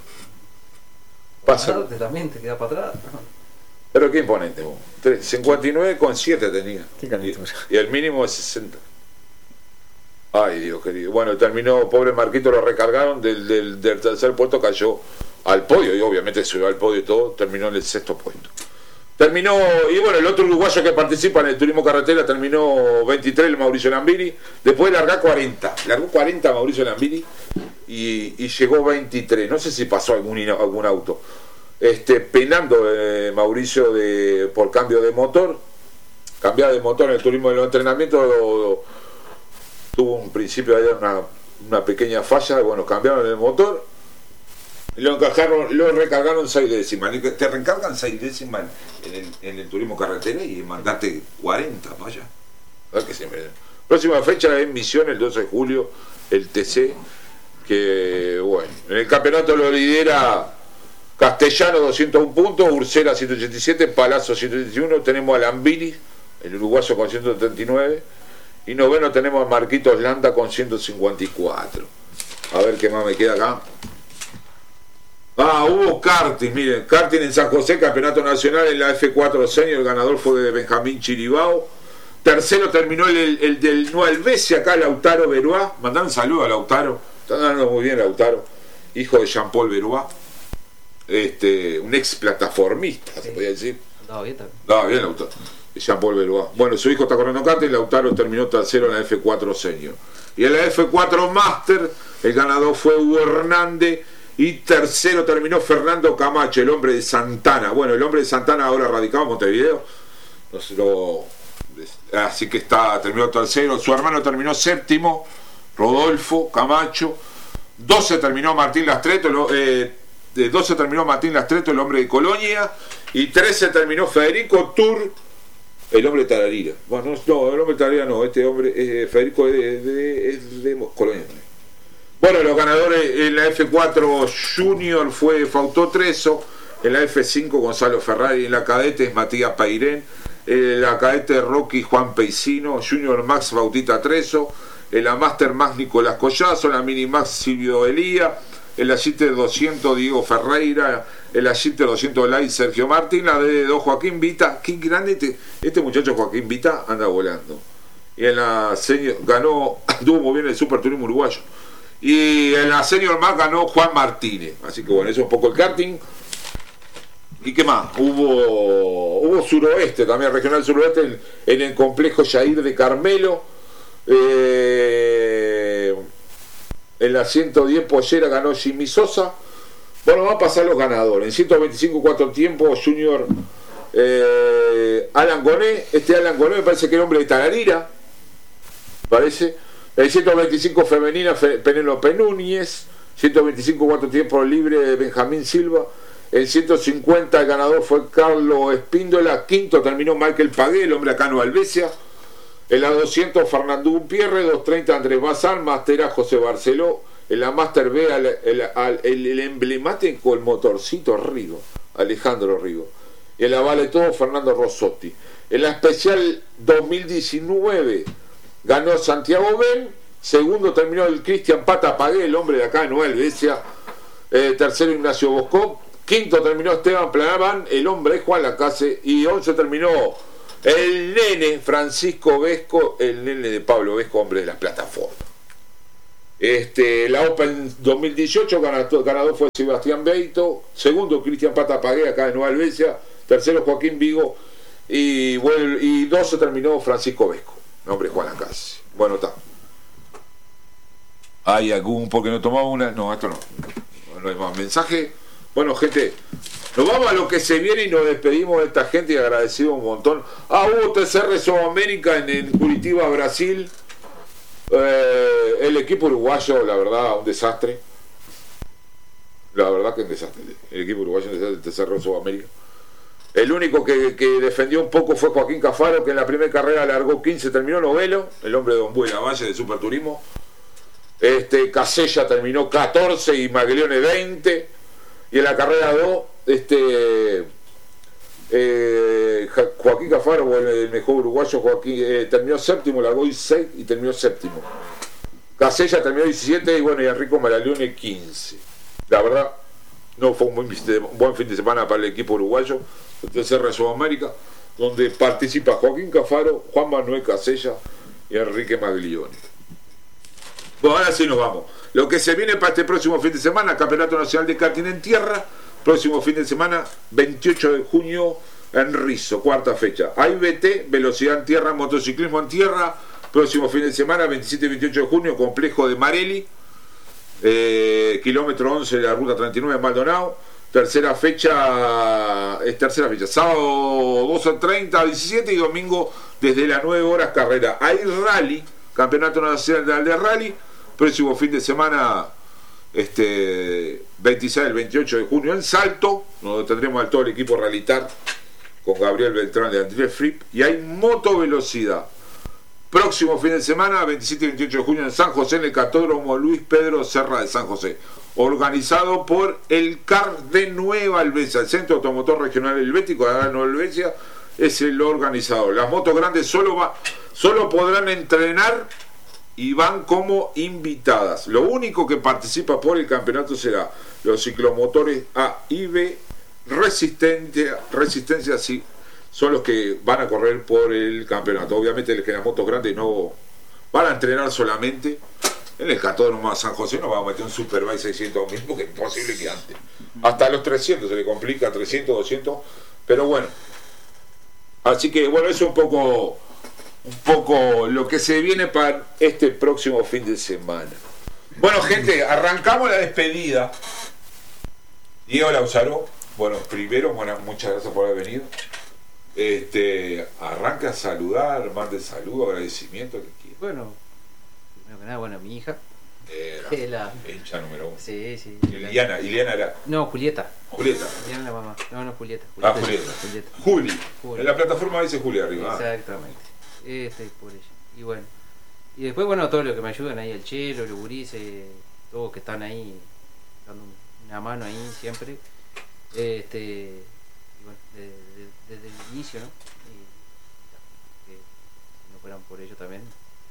Pasa. También te queda para atrás. Pero qué imponente, 59,7 tenía. Y el mínimo es 60. Ay, Dios querido. Bueno, terminó, pobre Marquito, lo recargaron del tercer puesto, cayó al podio y obviamente subió al podio y todo, terminó en el 6º puesto. Terminó, y bueno, el otro uruguayo que participa en el turismo carretera terminó 23, el Mauricio Lambiri, después largó 40 Mauricio Lambiri y llegó 23, no sé si pasó algún auto. Penando Mauricio por cambio de motor, cambiar de motor en el turismo de los entrenamientos, tuvo un principio de una pequeña falla, bueno, cambiaron el motor, lo recargaron 6 décimas, te recargan 6 décimas en el turismo carretera y mandate 40, vaya. Próxima fecha en Misión, el 12 de julio, el TC, que bueno, en el campeonato lo lidera Castellano 201 puntos, Ursera 187, Palazzo 181, tenemos a Lambiri, el uruguayo con 179, y noveno tenemos a Marquitos Landa con 154. A ver qué más me queda acá. Hubo karting, miren, karting en San José, campeonato nacional en la F4 Senior, el ganador fue de Benjamín Chiribao. Tercero terminó el del Nuelvese acá, Lautaro Beruá. Mandar un saludo a Lautaro, está dando muy bien Lautaro, hijo de Jean-Paul Beruá. Un ex plataformista, se podía decir. Andaba bien Lautaro. Jean-Paul Beruá. Bueno, su hijo está corriendo karting y Lautaro terminó tercero en la F4 Senior. Y en la F4 Master, el ganador fue Hugo Hernández. Y tercero terminó Fernando Camacho, el hombre de Santana. Bueno, el hombre de Santana ahora radicado en Montevideo. Así que terminó tercero. Su hermano terminó séptimo, Rodolfo Camacho. 12 terminó Martín Lastreto, de 12 terminó Martín Lastreto, el hombre de Colonia. Y 13 terminó Federico Tur, el hombre de Tararira. Bueno, no, el hombre de Tararira no, este hombre, Federico es de Colonia. Bueno, los ganadores en la F4 Junior fue Fautó Treso, en la F5 Gonzalo Ferrari, en la cadete es Matías Pairén, en la cadete Rocky Juan Peicino, Junior Max Bautista Treso, en la Master Max Nicolás Collazo, en la Mini Max Silvio Elía, en la Jeter 200 Diego Ferreira, en la Jeter 200 Light Sergio Martín, la DD2 Joaquín Vita. Qué grande este muchacho Joaquín Vita, anda volando. Y en la senior anduvo muy bien el Super Turismo uruguayo. Y en la Senior Max ganó Juan Martínez. Así que bueno, eso es un poco el karting. ¿Y qué más? Hubo suroeste, también regional suroeste, en el complejo Jair de Carmelo. En la 110 Pollera ganó Jimmy Sosa. Bueno, vamos a pasar los ganadores. En 125 4 tiempos Junior Alan Goné. Alan Goné me parece que es hombre de Tararira, parece. En 125 femenina Penélope Núñez. 125 4 tiempos libre Benjamín Silva. En 150 el ganador fue Carlos Espíndola. Quinto terminó Michael Pagué, el hombre acá en Alvesia. En la 200 Fernando Umpierre, 230 Andrés Bazán, Master A José Barceló. En la Master B el emblemático, el motorcito Rigo, Alejandro Rigo. Y en la Vale Todo Fernando Rossotti. En la especial 2019 ganó Santiago Ben. Segundo terminó el Cristian Pata Pagué, el hombre de acá en Nueva Helvecia. Tercero Ignacio Boscó. Quinto terminó Esteban Planaban, el hombre de Juan Lacase. Y 11 terminó el nene Francisco Vesco, el nene de Pablo Vesco, hombre de las plataformas. La Open 2018 ganador fue Sebastián Beito. Segundo Cristian Pata Pagué acá en Nueva Helvecia. Tercero Joaquín Vigo. Y 12 terminó Francisco Vesco, nombre de Juan Lacase. Bueno, está. ¿Hay algún? Porque no tomamos una. No, esto no hay más mensaje. Bueno, gente, nos vamos a lo que se viene y nos despedimos de esta gente y agradecido un montón. Hubo TCR Sudamérica en Curitiba, Brasil. El equipo uruguayo, la verdad, un desastre. La verdad que un desastre. El equipo uruguayo, un desastre, TCR Sudamérica. El único que defendió un poco fue Joaquín Cafaro, que en la primera carrera largó 15, terminó noveno, el hombre de Don Buena Valle de Superturismo. Casella terminó 14 y Maglione 20. Y en la carrera 2, Joaquín Cafaro, el mejor uruguayo, terminó séptimo, largó 16 y terminó séptimo. Casella terminó 17 y bueno, y Enrico Maglione 15. La verdad, no fue un buen fin de semana para el equipo uruguayo, el TCR Sudamérica, donde participa Joaquín Cafaro, Juan Manuel Casella y Enrique Maglione. Bueno, ahora sí nos vamos. Lo que se viene para este próximo fin de semana, Campeonato Nacional de Karting en Tierra, próximo fin de semana, 28 de junio en Rizo, cuarta fecha. AIBT, Velocidad en Tierra, Motociclismo en Tierra, próximo fin de semana, 27 y 28 de junio, Complejo de Marelli, kilómetro 11 de la ruta 39 Maldonado. Tercera fecha, sábado 12:30 a 17 y domingo desde las 9 horas carrera. Hay rally, Campeonato Nacional de Rally, próximo fin de semana 26 al 28 de junio en Salto, donde tendremos a todo el equipo Rallytar con Gabriel Beltrán de Andrés Fripp. Y hay motovelocidad, próximo fin de semana 27 y 28 de junio en San José, en el Cartódromo Luis Pedro Serra de San José, organizado por el CAR de Nueva Helvecia, el Centro Automotor Regional Helvético de Nueva Helvecia es el organizador. Las motos grandes solo podrán entrenar y van como invitadas. Lo único que participa por el campeonato será los ciclomotores A y B. Resistencia sí, son los que van a correr por el campeonato. Obviamente el que las motos grandes no van a entrenar solamente. En el Cartódromo San José no va a meter un Superbike 600.000 porque es imposible que antes. Hasta los 300 se le complica, 300, 200, pero bueno. Así que bueno, eso es un poco lo que se viene para este próximo fin de semana. Bueno, gente, arrancamos la despedida. Diego Lauzaro, bueno, primero, muchas gracias por haber venido. Arranca a saludar, mande saludos, agradecimiento, que quiera. Bueno, primero que nada, bueno, mi hija. La hincha número 1. Sí, sí. Iliana era. No, Julieta. Julieta. Iliana la mamá. No, Julieta. Julieta. Juli. En la plataforma dice Juli arriba. Exactamente. Por ella. Y bueno. Y después, bueno, todos los que me ayudan ahí, el Chelo, los gurises, todos que están ahí dando una mano ahí siempre. Y bueno, desde el inicio, ¿no? Y que si no fueran por ello también,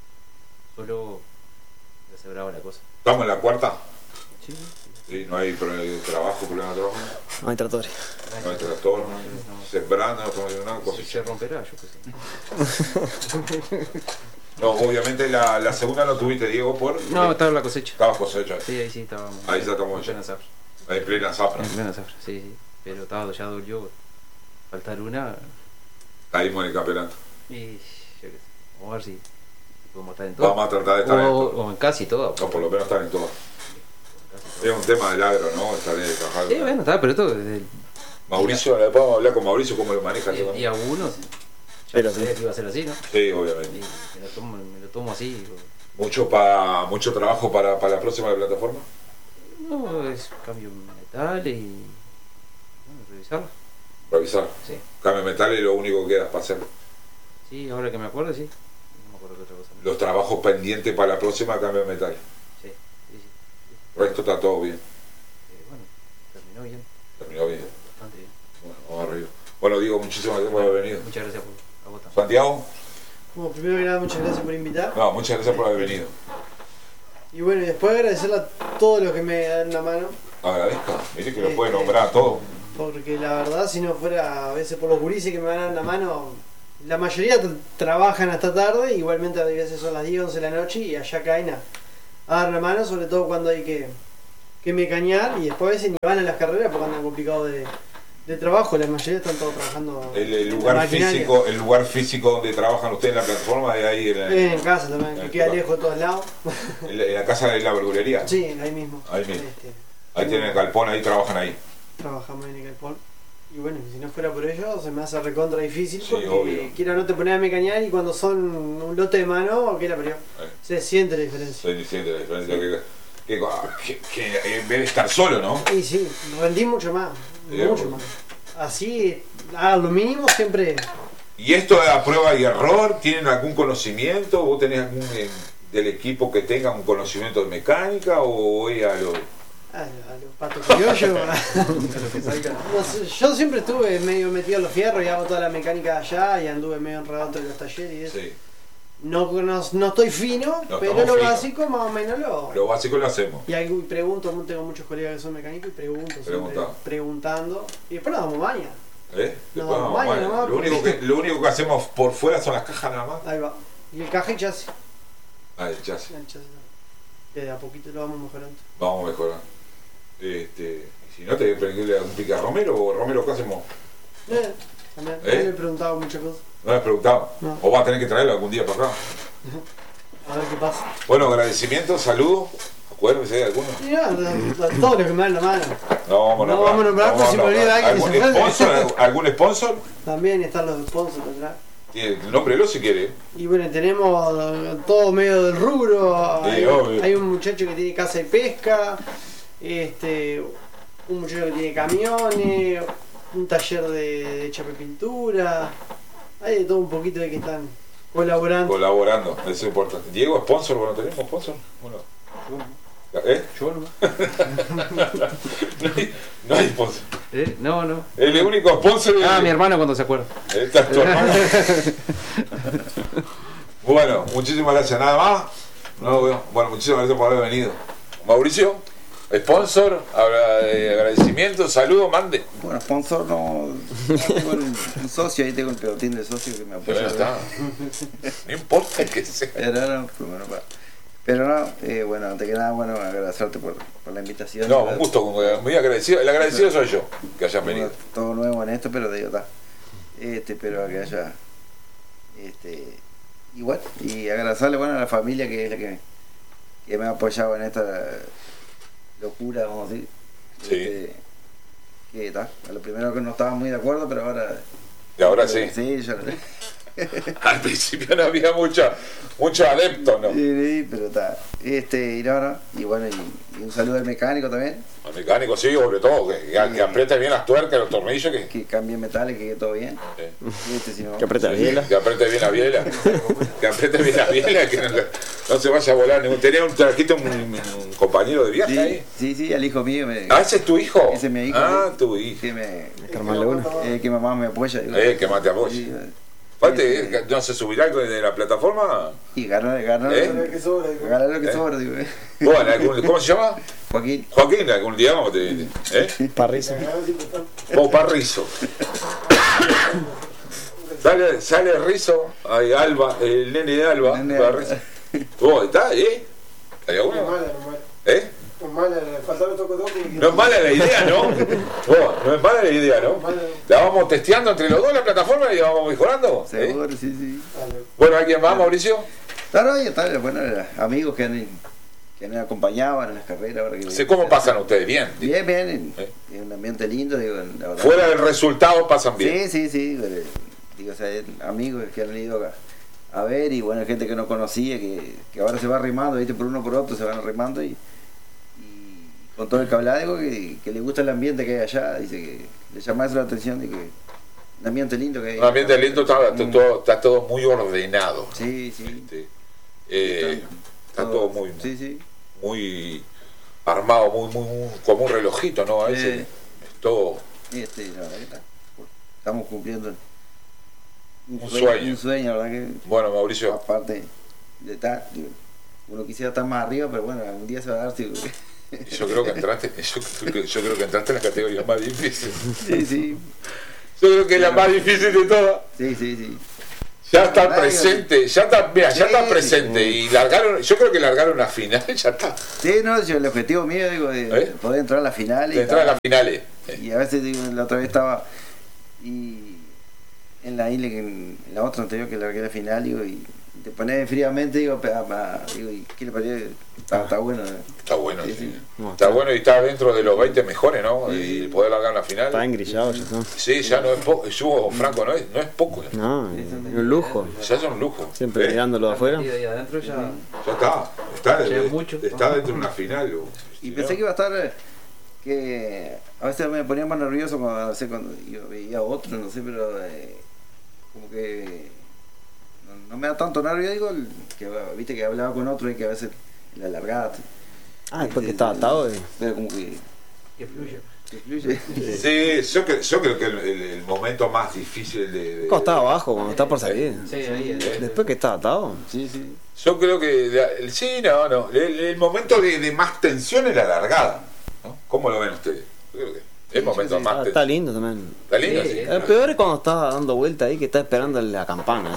solo se brava la cosa. ¿Estamos en la cuarta? Sí. Sí, no hay problema de trabajo. No hay tractores. No hay tractor, sembrando, no estamos haciendo nada. Se romperá, yo qué sé. No, obviamente la segunda no tuviste, Diego, por... No, estaba en la cosecha. Estabas cosecha. Sí, ahí sí estábamos. Ahí ya estamos en plena zafra. En plena zafra. En plena zafra, sí. Pero ya dolió faltar una. Caímos en el campeonato. Y yo qué sé. Vamos a ver si podemos estar en todo. Vamos a tratar de estar en todo. O en casi todo. No, por lo menos estar en todo. Es un tema del agro, ¿no? Estar en el cajal. Sí, bueno, está, pero todo. Mauricio, le podemos hablar con Mauricio cómo lo maneja. El día 1. Pero sí. Iba a ser así, ¿no? Sí, obviamente. Y me lo tomo así. ¿Mucho trabajo para la próxima plataforma? No, es cambio metal y Revisar. Sí. Cambio de metal es lo único que queda para hacer. Sí, ahora que me acuerdo, sí. No me acuerdo qué otra cosa. Los trabajos pendientes para la próxima, cambio de metal. Sí. El resto está todo bien. Bueno, terminó bien. Terminó bien. Bastante bien. Bueno, vamos arriba. Bueno, Diego, muchísimas gracias por haber venido. Muchas gracias a vos también. Santiago. Bueno, primero que nada, muchas gracias por invitar. No, muchas gracias por haber venido. Y bueno, y después agradecerle a todos los que me dan la mano. Agradezca. Mire que lo puede nombrar a todos. Porque la verdad, si no fuera a veces por los gurises que me dan la mano, la mayoría trabajan hasta tarde, igualmente a veces son las 10, 11 de la noche y allá caen a dar la mano, sobre todo cuando hay que mecañar, y después a veces ni van a las carreras porque andan complicados de trabajo, la mayoría están todos trabajando El lugar físico donde trabajan ustedes en la plataforma de ahí en casa también, que queda lejos de todos lados. En la casa de la verdulería. Sí, ahí mismo. Ahí mismo. Ahí tienen el galpón, ahí trabajan ahí. Trabajamos en el galpón. Y bueno, si no fuera por ello, se me hace recontra difícil, Sí, porque obvio. quiero no te poner a mecañar y cuando son un lote de mano, que la parió. Se siente la diferencia. Se siente la diferencia que en vez de estar solo, ¿no? Y sí, rendí mucho más. Mucho más. Así, a lo mínimo siempre. ¿Y esto es a prueba y error? ¿Tienen algún conocimiento? ¿Vos tenés algún del equipo que tenga un conocimiento de mecánica o es a lo los patos criollos? No sé, yo siempre estuve medio metido en los fierros y hago toda la mecánica de allá y anduve medio enredado entre los talleres y eso. Sí. No estoy fino, no, pero lo básico más o menos lo básico lo hacemos. Y pregunto, tengo muchos colegas que son mecánicos y pregunto, preguntando. Y después nos damos maña. Nos damos maña nomás. Lo único que hacemos por fuera son las cajas nada más. Ahí va. Y el caja y chasis. El chasis. Que de a poquito lo vamos mejorando. Vamos mejorando. Si no, te voy a pedirle un pica a Romero, o Romero, ¿qué hacemos? También. Me he preguntado muchas cosas. ¿No le has preguntado? No. ¿O vas a tener que traerlo algún día para acá? A ver qué pasa. Bueno, agradecimientos, saludos. Acuérdense de alguno. Sí, a todos los que me dan la mano. No vamos a nombrar, pues si me olvida alguien. ¿Algún sponsor? También están los sponsors atrás. Nómbrelo si quiere. Y bueno, tenemos todo medio del rubro. Hay un muchacho que tiene casa de pesca. Un muchacho que tiene camiones. Un taller de chape pintura. Hay de todo un poquito de que están colaborando. Eso es importante. Diego, sponsor, bueno, ¿tenemos sponsor? Bueno. Yo no. No hay sponsor. No. El único sponsor es... mi hermano cuando se acuerda. Esta es tu hermano. Bueno, muchísimas gracias. ¿Nada más? No, bueno, muchísimas gracias por haber venido. Mauricio, sponsor, agradecimiento, saludo, mande. Bueno, sponsor no tengo un socio, ahí tengo el pelotín de socio que me apoya. No importa que sea. Pero no, bueno, antes que nada, bueno, agradecerte por la invitación. No, un gusto, muy agradecido. El agradecido soy yo, que hayan venido. Todo nuevo en esto, pero digo, está. Pero que haya. Igual, y agradecerle, bueno, a la familia que es la que me ha apoyado en esta locura, vamos a decir. Sí. Que está. A lo primero que no estaba muy de acuerdo, pero ahora. Y ahora sí. Sí, yo. Al principio no había mucho adepto, ¿no? Sí, pero está. Y bueno, y un saludo al mecánico también. Al mecánico, sí, sobre todo, que apriete bien las tuercas, los tornillos. Que cambie metales, que quede todo bien. Sí. Que apriete la biela. Que apriete bien la biela. Que apriete bien la biela, que no se vaya a volar. Trajiste un compañero de viaje ahí. Sí, al hijo mío. ¿Ese es tu hijo? Ese es mi hijo. Tu hijo. Que mamá me apoya. Que más te apoya. ¿No se subirá de la plataforma? Y ganar lo que sobra, digo. Bueno, ¿cómo se llama? Joaquín, algún día vamos Parrizo. Parrizo. Sale Rizo, hay Alba, el nene de Alba. Parrizo. ¿Está? ¿Hay alguno? No es mala la idea, ¿no? No es mala la idea, ¿no? La vamos testeando entre los dos la plataforma y la vamos mejorando. Seguro, sí. Bueno, ¿alguien más, Mauricio? Claro, ahí está, bueno, amigos que han acompañado en las carreras. ¿Cómo pasan ustedes? ¿Bien? Bien, en un ambiente lindo, digo. Fuera del resultado pasan bien. Sí. Digo, o sea, amigos que han ido a ver y bueno, gente que no conocía, que ahora se va arrimando, ¿viste? Por uno por otro se van arrimando y con todo el cableado, que le gusta el ambiente que hay allá, dice que le llama eso la atención de que un ambiente lindo que hay. Un ambiente lindo, está todo muy ordenado. Sí, sí. Está todo muy, muy armado, muy como un relojito, ¿no? A veces es todo. La verdad que estamos cumpliendo un sueño. Un sueño, la verdad que. Bueno, Mauricio. Aparte de estar, uno quisiera estar más arriba, pero bueno, algún día se va a dar. Yo creo que entraste, yo creo que entraste en las categorías más difíciles. Sí, sí. Yo creo que es la más difícil de todas. Sí, sí, sí. Ya está presente, ya está presente y largaron, yo creo que largaron una final, ya está. Sí, no, el objetivo mío, digo, de poder entrar a la final. De entrar a las finales. Y a veces, digo, la otra vez estaba en la isla, en la otra anterior que largué la final, digo, y te pones fríamente, digo, ¿y qué le pareció? Está bueno. Está bueno, sí. Sí. Está bueno y está dentro de los 20 mejores, ¿no? Y poder largar la final. Está engrillado ya, ¿no? Sí, ya no es poco. Yo, Franco, no es poco. No, es un lujo. Ya es un lujo. Siempre mirándolo de afuera. Y adentro ya está mucho. Está dentro de una final. Y pensé que iba a estar, que a veces me ponía más nervioso cuando yo veía a otro, no sé, pero como que no me da tanto nervio, digo, que viste que hablaba con otro y que a veces la largada. Después que estaba atado. Pero como que fluye. Sí, yo creo que el momento más difícil de Cuando está abajo, cuando está por salir. Sí, ahí Después que está atado. Sí, sí. Yo creo que el momento de más tensión es la largada, ¿no? ¿Cómo lo ven ustedes? Yo creo que el momento más tensión. Está lindo también. Está lindo, sí. El peor es cuando está dando vuelta ahí, que está esperando la campana.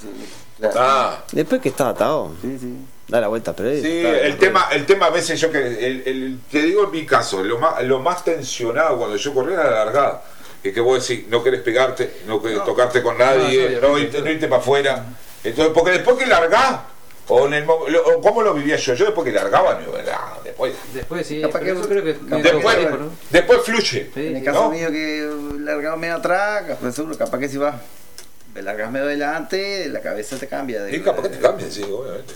Después que está atado. Sí. Da la vuelta, pero sí, el tema a veces yo que te digo en mi caso, lo más tensionado cuando yo corría era la largada. Que vos decís, no querés pegarte, no querés tocarte con nadie, no irte para afuera. Entonces, porque después que largás, ¿cómo lo vivía yo? Yo después que largaba, después sí, capaz que eso creo que después fluye. Sí, en el caso mío que largaba medio atrás, capaz que si vas, me largas medio adelante, la cabeza te cambia. Sí, capaz que te cambia, sí, obviamente.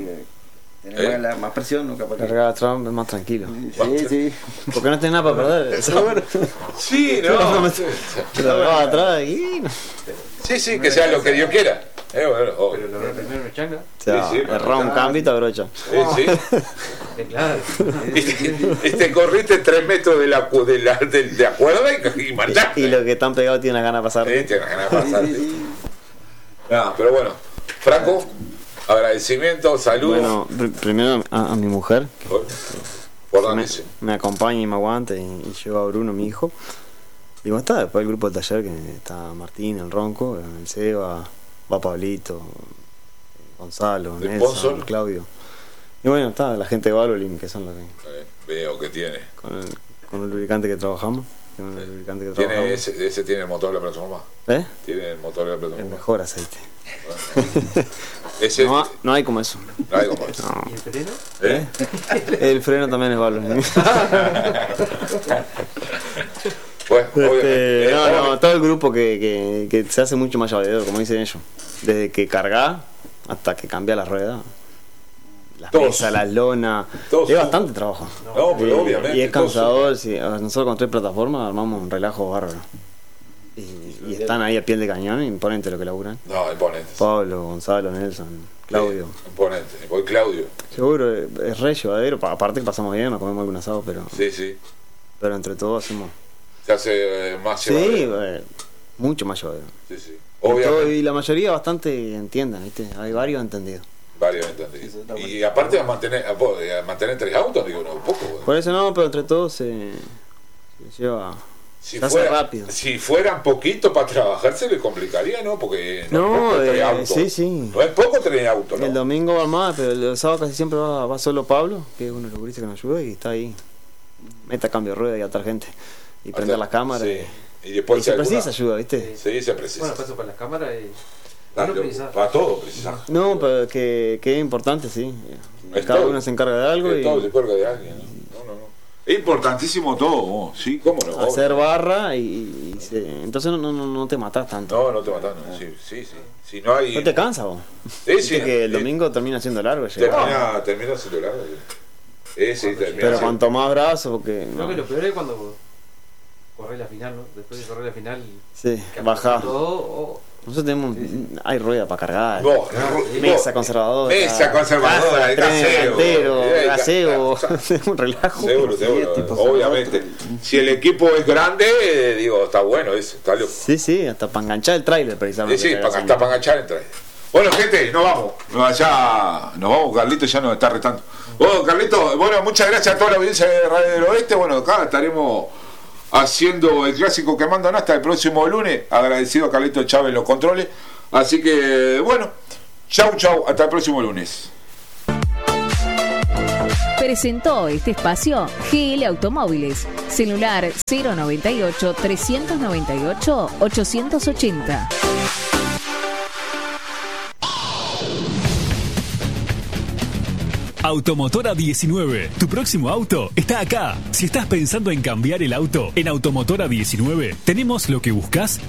Tener más presión, ¿no? Capaz que largar atrás es más tranquilo. Sí. Porque no tenés nada para perder. Sí, no. Te largaba atrás y... Sí, que sea lo que Dios quiera. Pero lograr primero una changa. O sea, errar un cambio y te abrocha. Sí. Claro. Corriste 3 metros de la cuerda y mandaste. Y los que están pegados tienen las ganas de pasar. Tienen las ganas de pasar. Pero bueno, Franco, agradecimiento, saludos. Bueno, primero a mi mujer. Me acompaña y me aguanta y lleva a Bruno, mi hijo. Y bueno, está después el grupo del taller, que está Martín, el Ronco, el Seba, va Pablito, Gonzalo, Nelson, Claudio. Y bueno, está la gente de Valvoline, que son los que... veo que tiene. Con el lubricante que trabajamos. Ese tiene el motor de la plataforma. Tiene el motor de la plataforma. El mejor aceite. Bueno. No hay como eso. No hay como eso. ¿Y el freno? El freno también es Valvoline. Bueno, todo el grupo que se hace mucho más llevadero, como dicen ellos. Desde que carga hasta que cambia la rueda, las mesas, las lonas, es bastante trabajo. Pero obviamente. Y es cansador. Nosotros con 3 plataformas armamos un relajo bárbaro. Y están ahí a piel de cañón, imponente lo que laburan. No, imponente. Pablo, Gonzalo, Nelson, Claudio. Imponente. Voy Claudio. Seguro, es re llevadero. Aparte que pasamos bien, nos comemos algún asado, pero. Sí. Pero entre todos hacemos. Se hace más llevadero. Sí, mucho más llevadero. Sí. Y la mayoría bastante entiendan, ¿viste? Hay varios entendidos. Y aparte a mantener 3 autos, digo, no, poco. Bueno. Por eso no, pero entre todos se lleva. Se hace rápido. Si fueran poquito para trabajar se le complicaría, ¿no? Porque no es 3 autos. Sí. No es poco 3 autos, ¿no? El domingo va más, pero el sábado casi siempre va solo Pablo, que es uno de los gurises que nos ayuda y está ahí. Meta cambio de rueda y a otra gente. Y prender las cámaras. Sí. Y después se precisa ayuda, ¿viste? Sí, se precisa. Bueno, paso para las cámaras y... Para todo precisar. No, pero que es importante, sí. Cada uno se encarga de algo y... Todo se encarga de alguien, ¿no? Es importantísimo todo, sí, cómo no. Hacer barra y entonces no te matás tanto. No te matás, no. Sí. Si no hay... No te cansas vos. Sí. Que el domingo termina siendo largo. Termina siendo largo. Pero cuanto más brazo, porque. Creo que lo peor es cuando corres la final, ¿no? Después de correr la final. Sí, baja. Nosotros tenemos. Hay rueda para cargar. Mesa conservadora. Gaseo. Un relajo. Seguro. Obviamente. Si el equipo es grande, digo, está bueno eso. Está loco. Sí, hasta para enganchar el tráiler, precisamente. Sí, hasta para enganchar el tráiler. Bueno, gente, nos vamos. Ya nos vamos. Carlito ya nos está retando. Bueno, Carlito, muchas gracias a toda la audiencia de Radio del Oeste. Bueno, acá estaremos haciendo el clásico que mandan hasta el próximo lunes. Agradecido a Carlito Chávez en los controles. Así que, bueno, chau, hasta el próximo lunes. Presentó este espacio GL Automóviles. Celular 098-398-880. Automotora 19. Tu próximo auto está acá. Si estás pensando en cambiar el auto, en Automotora 19 tenemos lo que buscas